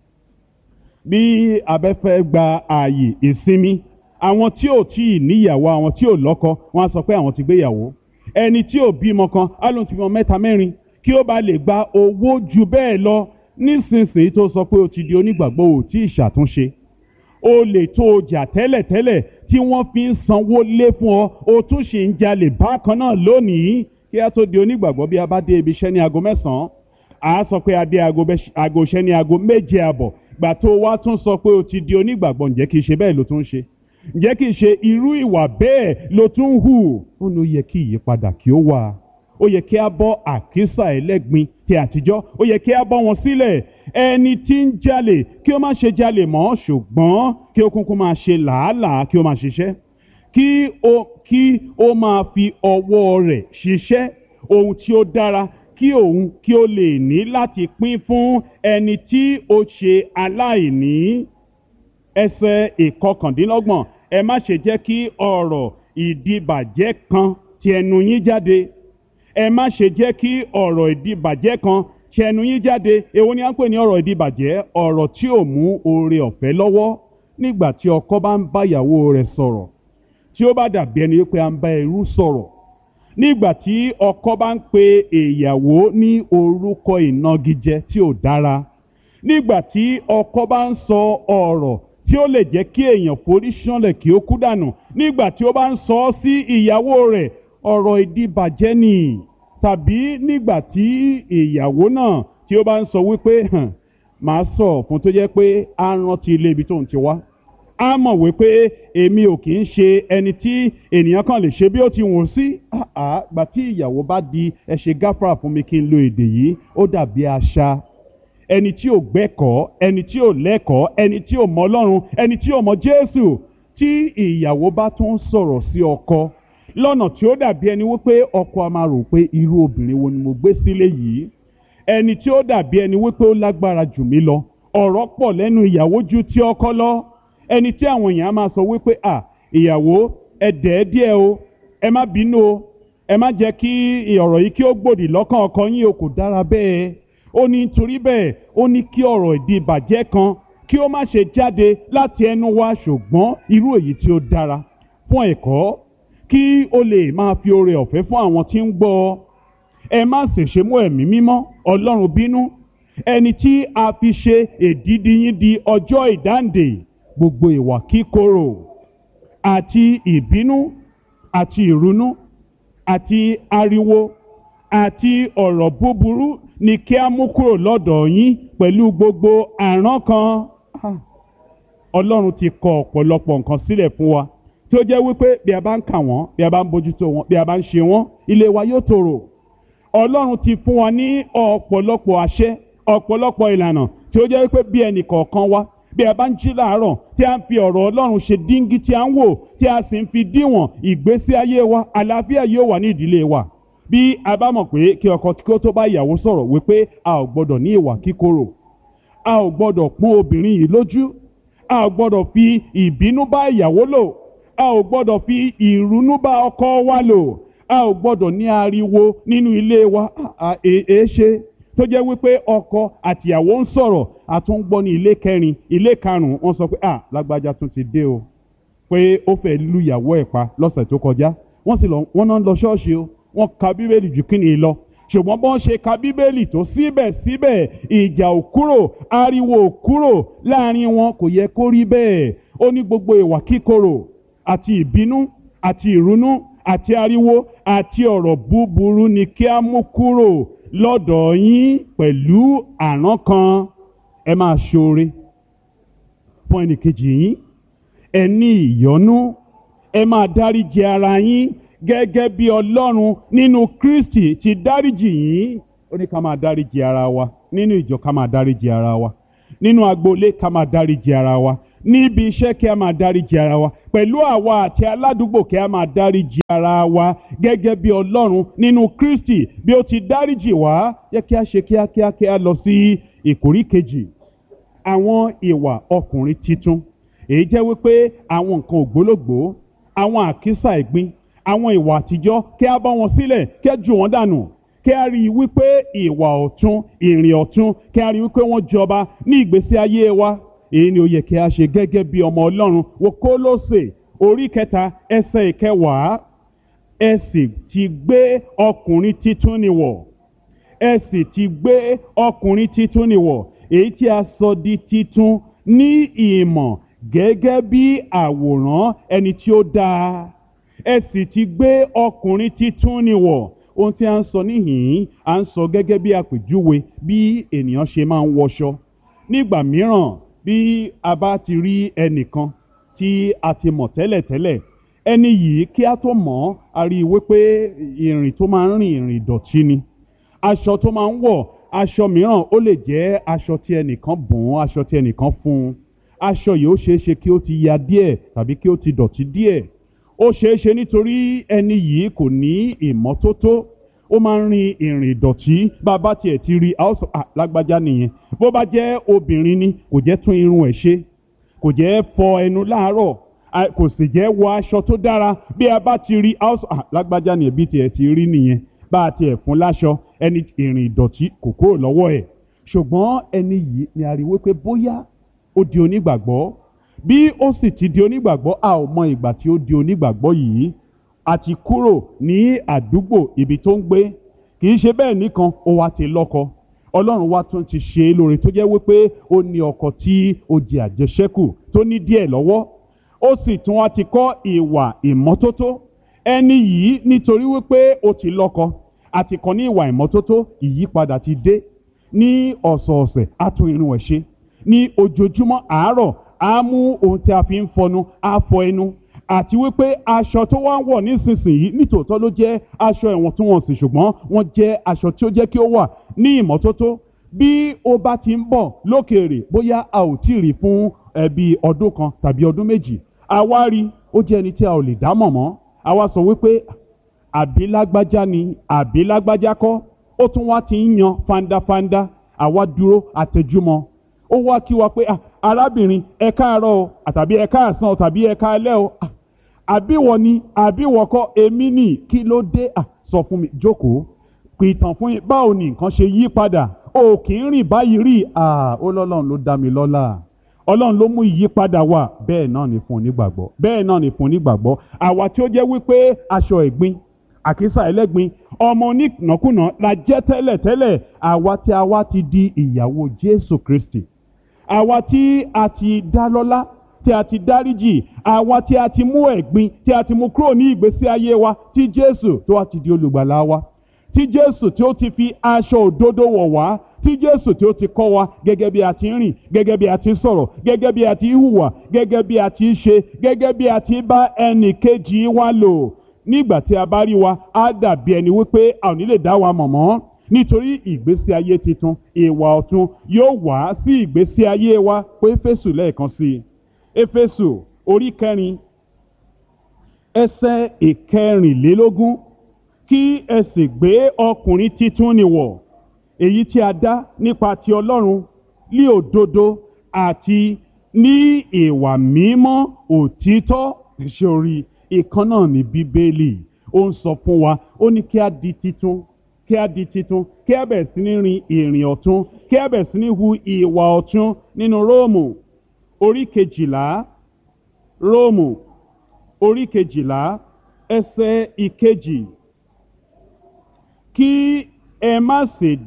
bí abẹ́fẹ́ gba ààyè ìsinmi, àwọn tí ò tí ì níyàwó, àwọn tí ò lọ́kọ, wọ́n á sọ pé àwọn ti gbéyàwó. Ẹni tí ò bímọ kan á lóun ti bímọ 3 mẹ́rin kí ó bá lè gba owó ju bẹ́ẹ̀ lọ. Nísinsìnyí tó sọ pé o ti di onígbàgbọ́, ò tí ì ṣàtúnṣe. O lè tó o jà tẹ́lẹ̀tẹ́lẹ̀ tí wọ́n fi ń sanwó lé fún ọ, o tún ṣì ń jalè bákan náà lónìí. Kí a tó di onígbàgbọ́, bí a bá dé ibi iṣẹ́ ní aago 9, a sọ pé a dé aago iṣẹ́ ní aago 7:15. Gbà tó wá tún sọ pé o ti di onígbàgbọ́, ǹjẹ́ kìí ṣe bẹ́ẹ̀ ló tún ṣe? Ǹjẹ́ kìí ṣe irú ìwà bẹ́ẹ̀ ló tún hù? Ó ní ó yẹ kí ìyípadà kí ó wà. Ó yẹ kí a bọ́ àkísà ẹlẹ́gbin ti àtijọ́, ó yẹ kí a bọ́ wọn sílẹ̀. Ẹni tí ń jalè kí ó má ṣe jalè mọ́, ṣùgbọ́n kí ó kúnkún máa ṣe làálàá, kí ó máa ṣiṣẹ́, kí ó máa fi ọwọ́ rẹ̀ ṣiṣẹ́ ohun tí ó dára, kí òun kí ó lè ní láti pín fún ẹni tí ó ṣe aláìní. Ẹsẹ̀ 29, ẹ má ṣe jẹ́ kí ọ̀rọ̀ ìdíbàjẹ́ kan ti ẹnu yín jáde. Ẹ má ṣe jẹ́ kí ọ̀rọ̀ ìdíbàjẹ́ kan ti ẹnu yín jáde. Èwo ni à ń pè ní ọ̀rọ̀ ìdíbàjẹ́? Ọ̀rọ̀ tí ò mú oore ọ̀fẹ́ lọ́wọ́. Nígbà tí ọkọ bá ń bá ìyàwó rẹ̀ sọ̀rọ̀, tí ó bá dàbí ẹni pé à ń bá ẹrú sọ̀rọ̀. Nígbà tí ọkọ bá ń pe ìyàwó ní orúkọ ìnagijẹ tí ò dára. Nígbà tí ọkọ bá ń sọ ọ̀rọ̀ tí ó lè jẹ́ kí èèyàn forí ṣánlẹ̀ kí ó kú dànù. Nígbà tí ó bá ń sọ sí ìyàwó rẹ̀, ọ̀rọ̀ ìdíbàjẹ́ ni. Tàbí nígbà tí ìyàwó náà tí ó bá ń sọ wípé màá sọ fún tó jẹ́ pé á rántí ilé ibi tó ń ti wá. Á mọ̀ wípé èmi ò kì í ṣe ẹni tí ènìyàn kan lè ṣe bí ó ti wùn sí. Gbà tí ìyàwó bá di ẹ ṣe gáfárà fún mi kí n lo èdè yìí, ó dàbí àṣà. Ẹni tí ò gbẹ́kọ̀ọ́, ẹni tí ò lẹ́kọ̀ọ́, ẹni tí ò mọ Ọlọ́run, ẹni tí ò mọ Jésù. Tí ìyàwó bá tún sọ̀rọ̀ sí ọkọ lọ́nà tí ó dàbí ẹni wípé ọkọ a máa rò pé irú obìnrin wo ni mo gbé sílé yìí. Ẹni tí ó dàbí ẹni wípé ó lágbára jù mí lọ. Ọ̀rọ̀ pọ̀ lẹ́nu ìyàwó ju ti ọkọ lọ. Ẹni tí àwọn èèyàn á máa sọ wípé ìyàwó ẹ dẹ̀ díẹ̀ o, ẹ má bínú o, ẹ má jẹ́ kí ọ̀rọ̀ yìí kí ó gbòdì lọ́kàn ọkọ yín o, kò dára bẹ́ẹ̀. Ó ní nítorí bẹ́ẹ̀, ó ní kí ọ̀rọ̀ ìdíbàjẹ́ kan kí ó má ṣe jáde láti ẹnu wa, ṣùgbọ́n irú èyí tí ó dára fún ẹ̀kọ́, kí ó lè máa fi oore ọ̀fẹ́ fún àwọn tí ń gbọ́. Ẹ má sì ṣe mú ẹ̀mí mímọ́ Ọlọ́run bínú, ẹni tí a fi ṣe èdìdì yín di ọjọ́ ìdáǹdè. Gbogbo ìwà kíkorò àti ìbínú àti ìrunú àti ariwo àti ọ̀rọ̀ búburú ni kí a mú kúrò lọ́dọ̀ yín pẹ̀lú gbogbo àrankàn. Ọlọ́run ti kọ ọ̀pọ̀lọpọ̀ nǹkan sílẹ̀ fún wa tí ó jẹ́ wípé bí a bá ń kà wọ́n, bí a bá ń bójútó wọn, bí a bá ń ṣe wọ́n, ilé wa yóò tòrò. Ọlọ́run ti fún wa ní ọ̀pọ̀lọpọ̀ àṣẹ, ọ̀pọ̀lọpọ̀ ìlànà tí ó jẹ́ wípé bí ẹnì kọ̀ọ̀kan wa, bí a bá ń jí láàárọ̀ tí a ń fi ọ̀rọ̀ Ọlọ́run ṣe díngí tí a ń wò, tí a sì ń fi díwọ̀n ìgbésí ayé wa, àlàáfíà yóò wà ní ìdílé wa. Bí a bá mọ̀ pé kí ọkọ kí ó tó bá ìyàwó sọ̀rọ̀ wípé a ò gbọ́dọ̀ ní ìwà kíkorò, a ò gbọ́dọ̀ pọ́n obìnrin yìí lójú, a ò gbọ́dọ̀ fi ìbínú bá ìyàwó lò, a ò gbọ́dọ̀ fi ìrunú bá ọkọ wa lò, a ò gbọ́dọ̀ ní ariwo nínú ilé wa. Ṣe tó jẹ́ wípé ọkọ àtìyàwó ń sọ̀rọ̀, a tún gbọ́ ní ilé kẹrin, ilé karùn-ún, wọ́n sọ pé lágbájá tún ti dé o, pé ó fẹ́ lu ìyàwó ẹ̀ pa lọ́sẹ̀ tó kọjá. Wọ́n náà ń lọ ṣọ́ọ̀ṣì o, wọ́n ka bíbélì jù kí ni lọ. Ṣùgbọ́n bọ́n ṣe ka bíbélì tó síbẹ̀síbẹ̀ ìjà ò kúrò, ariwo ò kúrò láàrin wọn, kò yẹ kó rí bẹ́ẹ̀. Ó ní gbogbo ìwà kíkorò àti ìbínú àti ìrunú àti ariwo àti ọ̀rọ̀ búburú ni kí a mú kúrò lọ́dọ̀ yín pẹ̀lú àrankàn. Ẹ máa ṣoore, fún ẹnìkejì yín, ẹ ní ìyọ́nú, ẹ máa dáríjì ara yín gẹ́gẹ́ bí Ọlọ́run nínú Kristi ti dáríjì yín. Ó ní ká máa dáríjì ara wa nínú ìjọ, ká máa dáríjì ara wa nínú agboolé, ká máa dáríjì ara wa níbi iṣẹ́, kí a máa dáríjì ara wa pẹ̀lú àwa àti aládùúgbò, kí a máa dáríjì ara wa gẹ́gẹ́ bí Ọlọ́run nínú Kristi bí ó ti dáríjì wá. Yẹ kí a ṣe kíákíá kí a lọ sí ìkórí kejì, àwọn ìwà ọkùnrin titun. Èyí jẹ́ wípé àwọn nǹkan ògbólógbòó, àwọn àkísà ẹ̀gbin, àwọn ìwà àtijọ́, kí a bá wọn sílẹ̀, kí a jù wọ́n dànù, kí a rí i wípé ìwà ọ̀tun, ìrìn ọ̀tun, kí a rí i wípé wọ́n jọba ní ìgbésí ayé wa. Èyí ni ó yẹ kí a ṣe gẹ́gẹ́ bí ọmọ Ọlọ́run. Wo Kólósè orí 3 ẹsẹ̀ 9. Ẹ sì ti gbé ọkùnrin titun ni wọ̀. Ẹ sì ti gbé ọkùnrin titun ni wọ̀, èyí tí a sọ di titun ní ìmọ̀ gẹ́gẹ́ bí àwòrán ẹni tí ó dáa. Ẹ sì ti gbé ọkùnrin titun ni wọ̀. Ohun tí a ń sọ níhìn-ín, a ń sọ gẹ́gẹ́ bí àpèjúwe bí ènìyàn ṣe máa ń wọṣọ. Nígbà mìíràn, bí a bá ti rí ẹnìkan tí a ti mọ̀ tẹ́lẹ̀tẹ́lẹ̀, ẹni yìí kí a tó mọ̀, a rí i wípé ìrìn tó máa ń rìn ìrìn ìdọ̀tí ni. Aṣọ tó máa ń wọ̀, aṣọ mìíràn ó lè jẹ́ aṣọ tí ẹnìkan bùn, aṣọ tí ẹnìkan fún un. Aṣọ yìí ó ṣeé ṣe kí ó ti ya díẹ̀ tàbí kí ó ti dọ̀tí díẹ̀. Ó ṣeé ṣe nítorí ẹni yìí kò ní ìmọ́tótó, ó máa ń rin ìrìn ìdọ̀tí. Bàbá tiẹ̀ ti rí, a ó sọ lágbájá nìyẹn. Bó bá jẹ́ obìnrin ni, kò jẹ́ tún irun ẹ̀ ṣe, kò jẹ́ fọ ẹnu láàárọ̀, kò sì jẹ́ wọ aṣọ tó dára. Bí a bá ti rí, a ó sọ lágbájá nìyẹn, bí tiẹ̀ ti rí nìyẹn. Bá a tiẹ̀ fún láṣọ, ẹni ìrìn ìdọ̀tí kò kúrò lọ́wọ́ ẹ̀. Ṣùgbọ́n ẹni yìí ni a rí wípé bóyá ó di onígbàgbọ́. Bí ó sì ti di onígbàgbọ́, a ò mọ ìgbà tí ó di onígbàgbọ́ yìí. A ti kúrò ní àdúgbò ibi tó ń gbé. Kì í ṣe bẹ́ẹ̀ nìkan, ó wá ti lọ́kọ. Ọlọ́run wá tún ti ṣe é lóore tó jẹ́ wípé ó ní ọkọ tí ó jẹ àjẹṣẹ́kù tó ní díẹ̀ lọ́wọ́. Ó sì tún wá ti kọ́ ìwà ìmọ́tótó. Ẹni yìí nítorí wípé ó ti lọ́kọ, àti kọ́ ní ìwà ìmọ́tótó, ìyípadà ti dé. Ní ọ̀sọ̀ọ̀sẹ̀ á tún irun ẹ̀ ṣe. Ní ojoojúmọ́ àárọ̀ á mú ohun tí a fi ń fọnu, á fọ ẹnu. Àti wípé aṣọ tó wá ń wọ̀ nísinsìnyí nítòótọ́ ló jẹ́ aṣọ ìwọ̀ntúnwọ̀nsì, ṣùgbọ́n wọ́n jẹ́ aṣọ tí ó jẹ́ kí ó wà ní ìmọ́tótó. Bí ó bá ti ń bọ̀ lókèèrè, bóyá a ò tí ì rí fún bí ọdún kan tàbí ọdún méjì, a wá rí, ó jẹ́ ẹni tí a ò lè dá mọ̀ mọ́. A wá sọ wípé àbí lágbájá ni àbí lágbájá kọ́. Ó tún wá ti ń yan fandafanda. Àwa dúró àtẹjúmọ́. Ó wá kí wa pé arábìnrin, ẹ káàárọ̀ o, àtàbí ẹ káàsán o, tàbí ẹ káalẹ́ o. Àbí wọ ni àbí wọ kọ́, èmi ni, kí ló dé? Sọ fún mi, jókòó, pìtàn fún yín, báwo ni nǹkan ṣe yí padà? O kì í rìn báyìí rí. Ó lọ́lọ́run ló dá mi lọ́lá. Ọlọ́run ló mú ìyípadà wá. Bẹ́ẹ̀ náà ni fún onígbàgbọ́. Bẹ́ẹ̀ náà ni fún onígbàgbọ́. Àwa tí ó jẹ́ wípé aṣọ ẹ̀gbin, àkísà ẹlẹ́gbin, ọmọ onínàkúnà la jẹ́ tẹ́lẹ̀tẹ́lẹ̀. Àwa tí a wá ti di ìyàwó Jésù Kristi. Àwa tí a ti dá lọ́lá, tí a ti dáríjì, àwa tí a ti mú ẹ̀gbin, tí a ti mú kúrò ní ìgbésí ayé wa, tí Jésù tó wá ti di olùgbàlà wa, tí Jésù tí ó ti fi aṣọ òdodo wọ̀ wá, tí Jésù tí ó ti kọ́ wa gẹ́gẹ́ bí a ti ń rìn, gẹ́gẹ́ bí a ti ń sọ̀rọ̀, gẹ́gẹ́ bí a ti ń hùwà, gẹ́gẹ́ bí a ti ń ṣe, gẹ́gẹ́ bí a ti ń bá ẹnì kejì wa lò. Nígbà tí a bá rí wa, á dàbí ẹni wípé a ò ní lè dá wa mọ̀ mọ́. Nítorí ìgbésí ayé titun, ìwà ọ̀tun yóò wá sí ìgbésí ayé wa. Pé Éfésù lẹ́ẹ̀kan sí i. Éfésù orí 4 ẹsẹ̀ 14. Kí ẹ sì gbé ọkùnrin titun ni wọ̀, èyí tí a dá nípa ti Ọlọ́run ní òdodo àti ní ìwà mímọ́ òtítọ́. Ṣé orí ìkan náà ní Bíbélì? Ó ń sọ fún wa, ó ní kí a di titun, kí a di titun, kí a bẹ̀rẹ̀ sí ní rin ìrìn ọ̀tun, kí a bẹ̀rẹ̀ sí ní hu ìwà ọ̀tun. Nínú Róòmù orí 12, Róòmù orí 12 ẹsẹ̀ 2. Kí ẹ má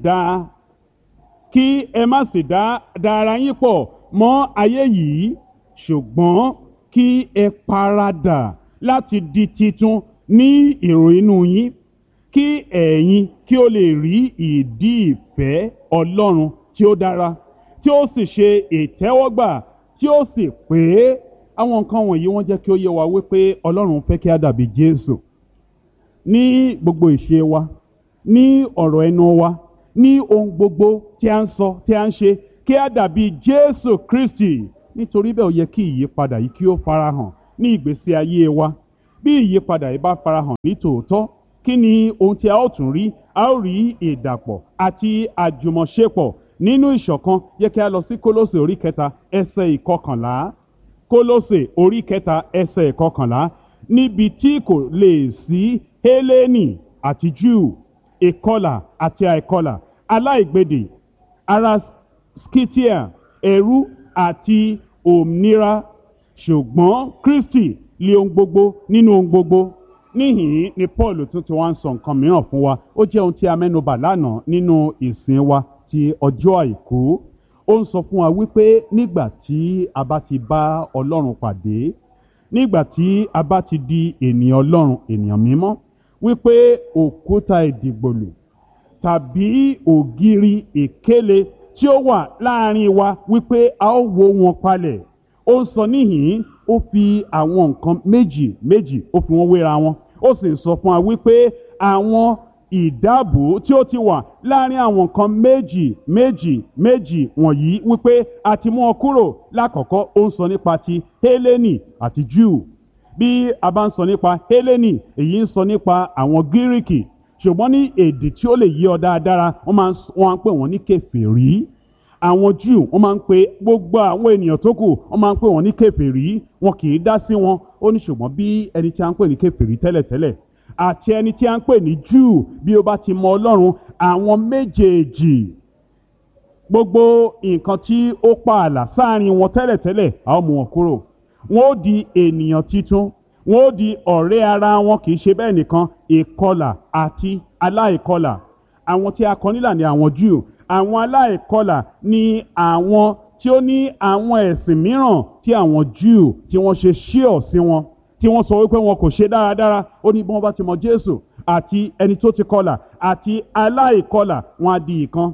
sì dá ara yín pọ̀ mọ́ ayé yìí, ṣùgbọ́n kí ẹ paradà láti di titun ní èrò inú yín, kí ẹ̀yin kí ó lè rí ìdí ìfẹ́ Ọlọ́run tí ó dára, tí ó sì ṣe ìtẹ́wọ́gbà tí ó sì pé. Àwọn nǹkan wọ̀nyí wọ́n jẹ́ kí ó yé wa wípé Ọlọ́run fẹ́ kí a dàbí Jésù ní gbogbo ìṣe wa, ní ọ̀rọ̀ ẹnu wa, ní ohun gbogbo tí a ń sọ, tí a ń ṣe, kí a dàbí Jésù Kristi. Nítorí bẹ́ẹ̀ ó yẹ kí ìyípadà yìí kí ó farahàn ní ìgbésí ayé wa. Bí ìyípadà yìí bá farahàn ní tòótọ́, kí ni ohun tí a ó tún rí? A ó rí ìdàpọ̀ àti àjùmọ̀ṣepọ̀ nínú ìṣọ̀kan. Yẹ kí a lọ sí Kólósè orí kẹta ẹsẹ̀ ìkọkànlá. Kólósè orí kẹta ẹsẹ̀ ìkọkànlá. Níbi tí kò lè sí Hélénì àti Júù, ìkọlà àti àìkọlà, aláìgbèdè, ará Scythia, ẹrú àti òmìnira, ṣùgbọ́n Kristi lé ohun gbogbo nínú ohun gbogbo. Níhìn ni Paul tún ti wá ń sọ nǹkan mìíràn fún wa. Ó jẹ́ ohun tí a mẹ́nubà lánàá nínú ìsìn wa ti ọjọ́ àìkú. Ó ń sọ fún wa wípé nígbà tí a bá ti bá Ọlọ́run pàdé, nígbà tí a bá ti di ènìyàn Ọlọ́run, ènìyàn mímọ́, wípé òkúta ìdìgbòlù tàbí ògiri ìkélé tí ó wà láàrin wa wípé a ó wó wọn palẹ̀. Ó ń sọ níhìn, ó fi àwọn nǹkan méjì ó fi wọn wéra wọn. Ó sì ń sọ fún wa wípé àwọn ìdábò tí ó ti wà láàrin àwọn nǹkan méjì wọ̀nyí wípé a ti mú wọn kúrò. Lákọ̀ọ́kọ́ ó ń sọ nípa ti Hélénì àti Júù. Bí a bá ń sọ nípa Hélénì, èyí ń sọ nípa àwọn Gíríkì. Ṣùgbọ́n ní èdè tí ó lè yé ọ dáadáa, wọ́n máa ń pè wọ́n ní kèfèrí. Àwọn Júù wọ́n máa ń pe gbogbo àwọn ènìyàn tó kù, wọ́n máa ń pè wọ́n ní kèfèrí. Wọn kì í dá sí wọn. Ó ní ṣùgbọ́n bí ẹni tí a ń pè ní kèfèrí tẹ́lẹ̀tẹ́lẹ̀ àti ẹni tí a ń pè ní Júù, bí ó bá ti mọ Ọlọ́run, àwọn méjèèjì, gbogbo nǹkan tí ó pa ààlà sáàrin wọn tẹ́lẹ̀tẹ́lẹ̀, a ó mú wọn kúrò. Wọn ó di ènìyàn titun, wọn ó di ọ̀rẹ́ ara wọn. Kì í ṣe bẹ́ẹ̀ nìkan, ìkọlà àti aláìkọlà. Àwọn tí a kọ nílà ni àwọn Júù. Àwọn aláìkọlà ni àwọn tí ó ní àwọn ẹ̀sìn mìíràn tí àwọn Júù tí wọ́n ṣe ṣíọ̀ sí wọn, tí wọ́n sọ wípé wọn kò ṣe dáradára. Ó ní bí wọ́n bá ti mọ Jésù àti ẹni tó ti kọlà àti aláìkọlà, wọn á di ìkan.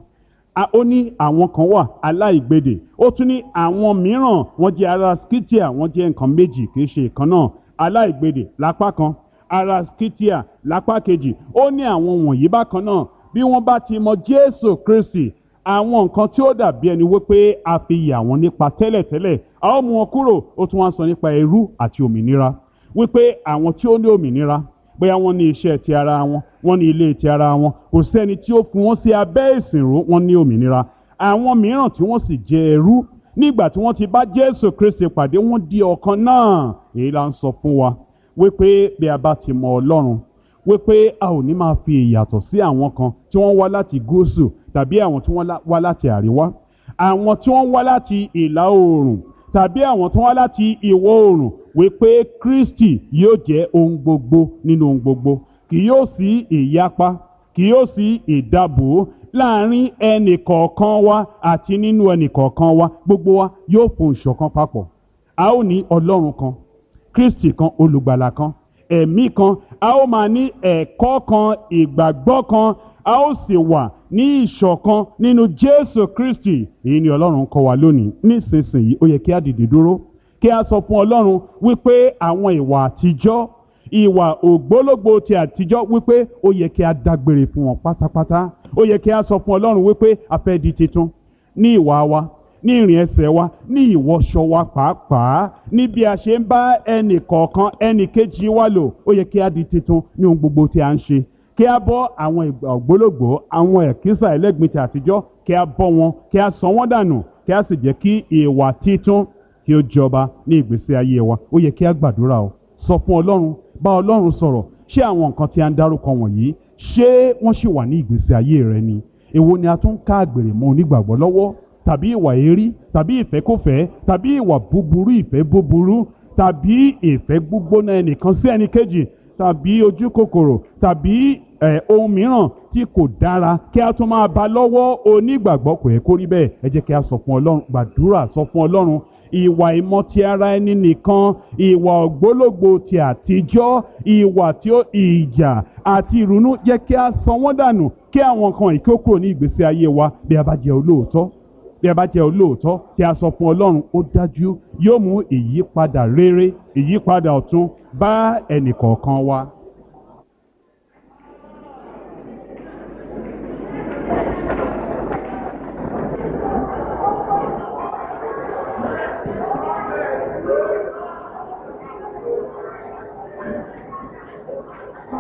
Ó ní àwọn kan wà aláìgbèdè. Ó tún ní àwọn mìíràn, wọ́n jẹ́ ará Scythia, wọ́n jẹ́ nǹkan méjì, kì í ṣe ìkan náà. Aláìgbèdè lápá kan, ará Scythia lápá kejì. Ó ní àwọn wọ̀nyí bákan náà. Bí wọ́n bá ti mọ Jésù Kristi, àwọn nǹkan tí ó dàbí ẹni wípé a fi yà wọ́n nípa tẹ́lẹ̀tẹ́lẹ̀, a ó mú wọn kúrò. Ó tún wá sọ nípa ẹrú àti òmìnira, wípé àwọn tí ó ní òmìnira, bóyá wọ́n ní iṣẹ́ ti ara wọn, wọ́n ní ilé ti ara wọn, kò sẹ́ni tí ó fi wọ́n sí abẹ́ ìsìnrú, wọ́n ní òmìnira. Àwọn mìíràn tí wọ́n sì jẹ́ ẹrú, nígbà tí wọ́n ti bá Jésù Kristi pàdé, wọ́n di ọ̀kan náà. Èyí la ń sọ fún wa wípé bí a bá ti mọ Ọlọ́run, wípé a ò ní máa fi ìyàtọ̀ sí àwọn kan tí wọ́n wá láti gúúsù tàbí àwọn tí wọ́n wá láti àríwá, àwọn tí wọ́n wá láti ìlà oòrùn tàbí àwọn tí wọ́n wá láti ìwọ̀ oòrùn, wípé Kristi yóò jẹ́ ohun gbogbo nínú ohun gbogbo. Kì yóò sí ìyapa, kì yóò sí ìdàbò láàrin ẹnì kọ̀ọ̀kan wa àti nínú ẹnì kọ̀ọ̀kan wa. Gbogbo wa yóò fohùn ṣọ̀kan papọ̀. A ó ní Ọlọ́run kan, Kristi kan, olùgbàlà kan, ẹ̀mí kan. A ó máa ní ẹ̀kọ́ kan, ìgbàgbọ́ kan. A ó sì wà ní ìṣọ̀kan nínú Jésù Kristi. Èyí ni Ọlọ́run kọ́ wa lónìí. Nísinsìnyí ó yẹ kí a dìde dúró, kí a sọ fún Ọlọ́run wípé àwọn ìwà àtijọ́, ìwà ògbólógbò ti àtijọ́, wípé ó yẹ kí a dágbére fún wọn pátápátá. Ó yẹ kí a sọ fún Ọlọ́run wípé a fẹ́ di titun ní ìwà wa, ní ìrìn ẹsẹ̀ wa, ní ìwọṣọ wa pàápàá, ní bí a ṣe ń bá ẹnì kọ̀ọ̀kan ẹnì kejì wa lò. Ó yẹ kí a di titun ní ohun gbogbo tí a ń ṣe. Kí a bọ́ àwọn ìgbà ògbólógbò, àwọn ẹ̀kísà ẹlẹ́gbin ti àtijọ́, kí a bọ́ wọn, kí a sọ wọ́n dànù, kí a sì jẹ́ kí ìwà titun kí ó jọba ní ìgbésí ayé wa. Ó yẹ kí a gbàdúrà o, sọ fún Ọlọ́run, bá Ọlọ́run sọ̀rọ̀. Ṣé àwọn nǹkan tí a ń dárúkọ wọ̀nyí, ṣé wọ́n ṣì wà ní ìgbésí ayé rẹ ni? Èwo ni a tún ká àgbèrè mọ́ onígbàgbọ́ lọ́wọ́? Tàbí ìwà èérí, tàbí ìfẹ́kúfẹ̀ẹ́, tàbí ìwà búburú, ìfẹ́ búburú, tàbí ìfẹ́ gbígbóná ẹnìkan sí ẹnìkejì, tàbí ojú kòkòrò, tàbí ohun mìíràn tí kò dára kí a tún máa bá lọ́wọ́ onígbàgbọ́. Kò yẹ kó rí bẹ́ẹ̀. Ẹ jẹ́ kí a sọ fún Ọlọ́run, gbàdúrà, sọ fún Ọlọ́run. Ìwà ìmọ̀ ti ara ẹni nìkan, ìwà ògbólógbò ti àtijọ́, ìwà tí ó ìjà àti ìrunú, jẹ́ kí a sọ wọ́n dànù, kí àwọn kan ìkókò ní ìgbésí ayé wa. Bí a bá jẹ́ olóòótọ́, bí a bá jẹ́ olóòótọ́ tí a sọ fún Ọlọ́run, ó dájú yóò mú ìyípadà rere, ìyípadà ọ̀tun bá ẹnìkọ̀ọ̀kan wa.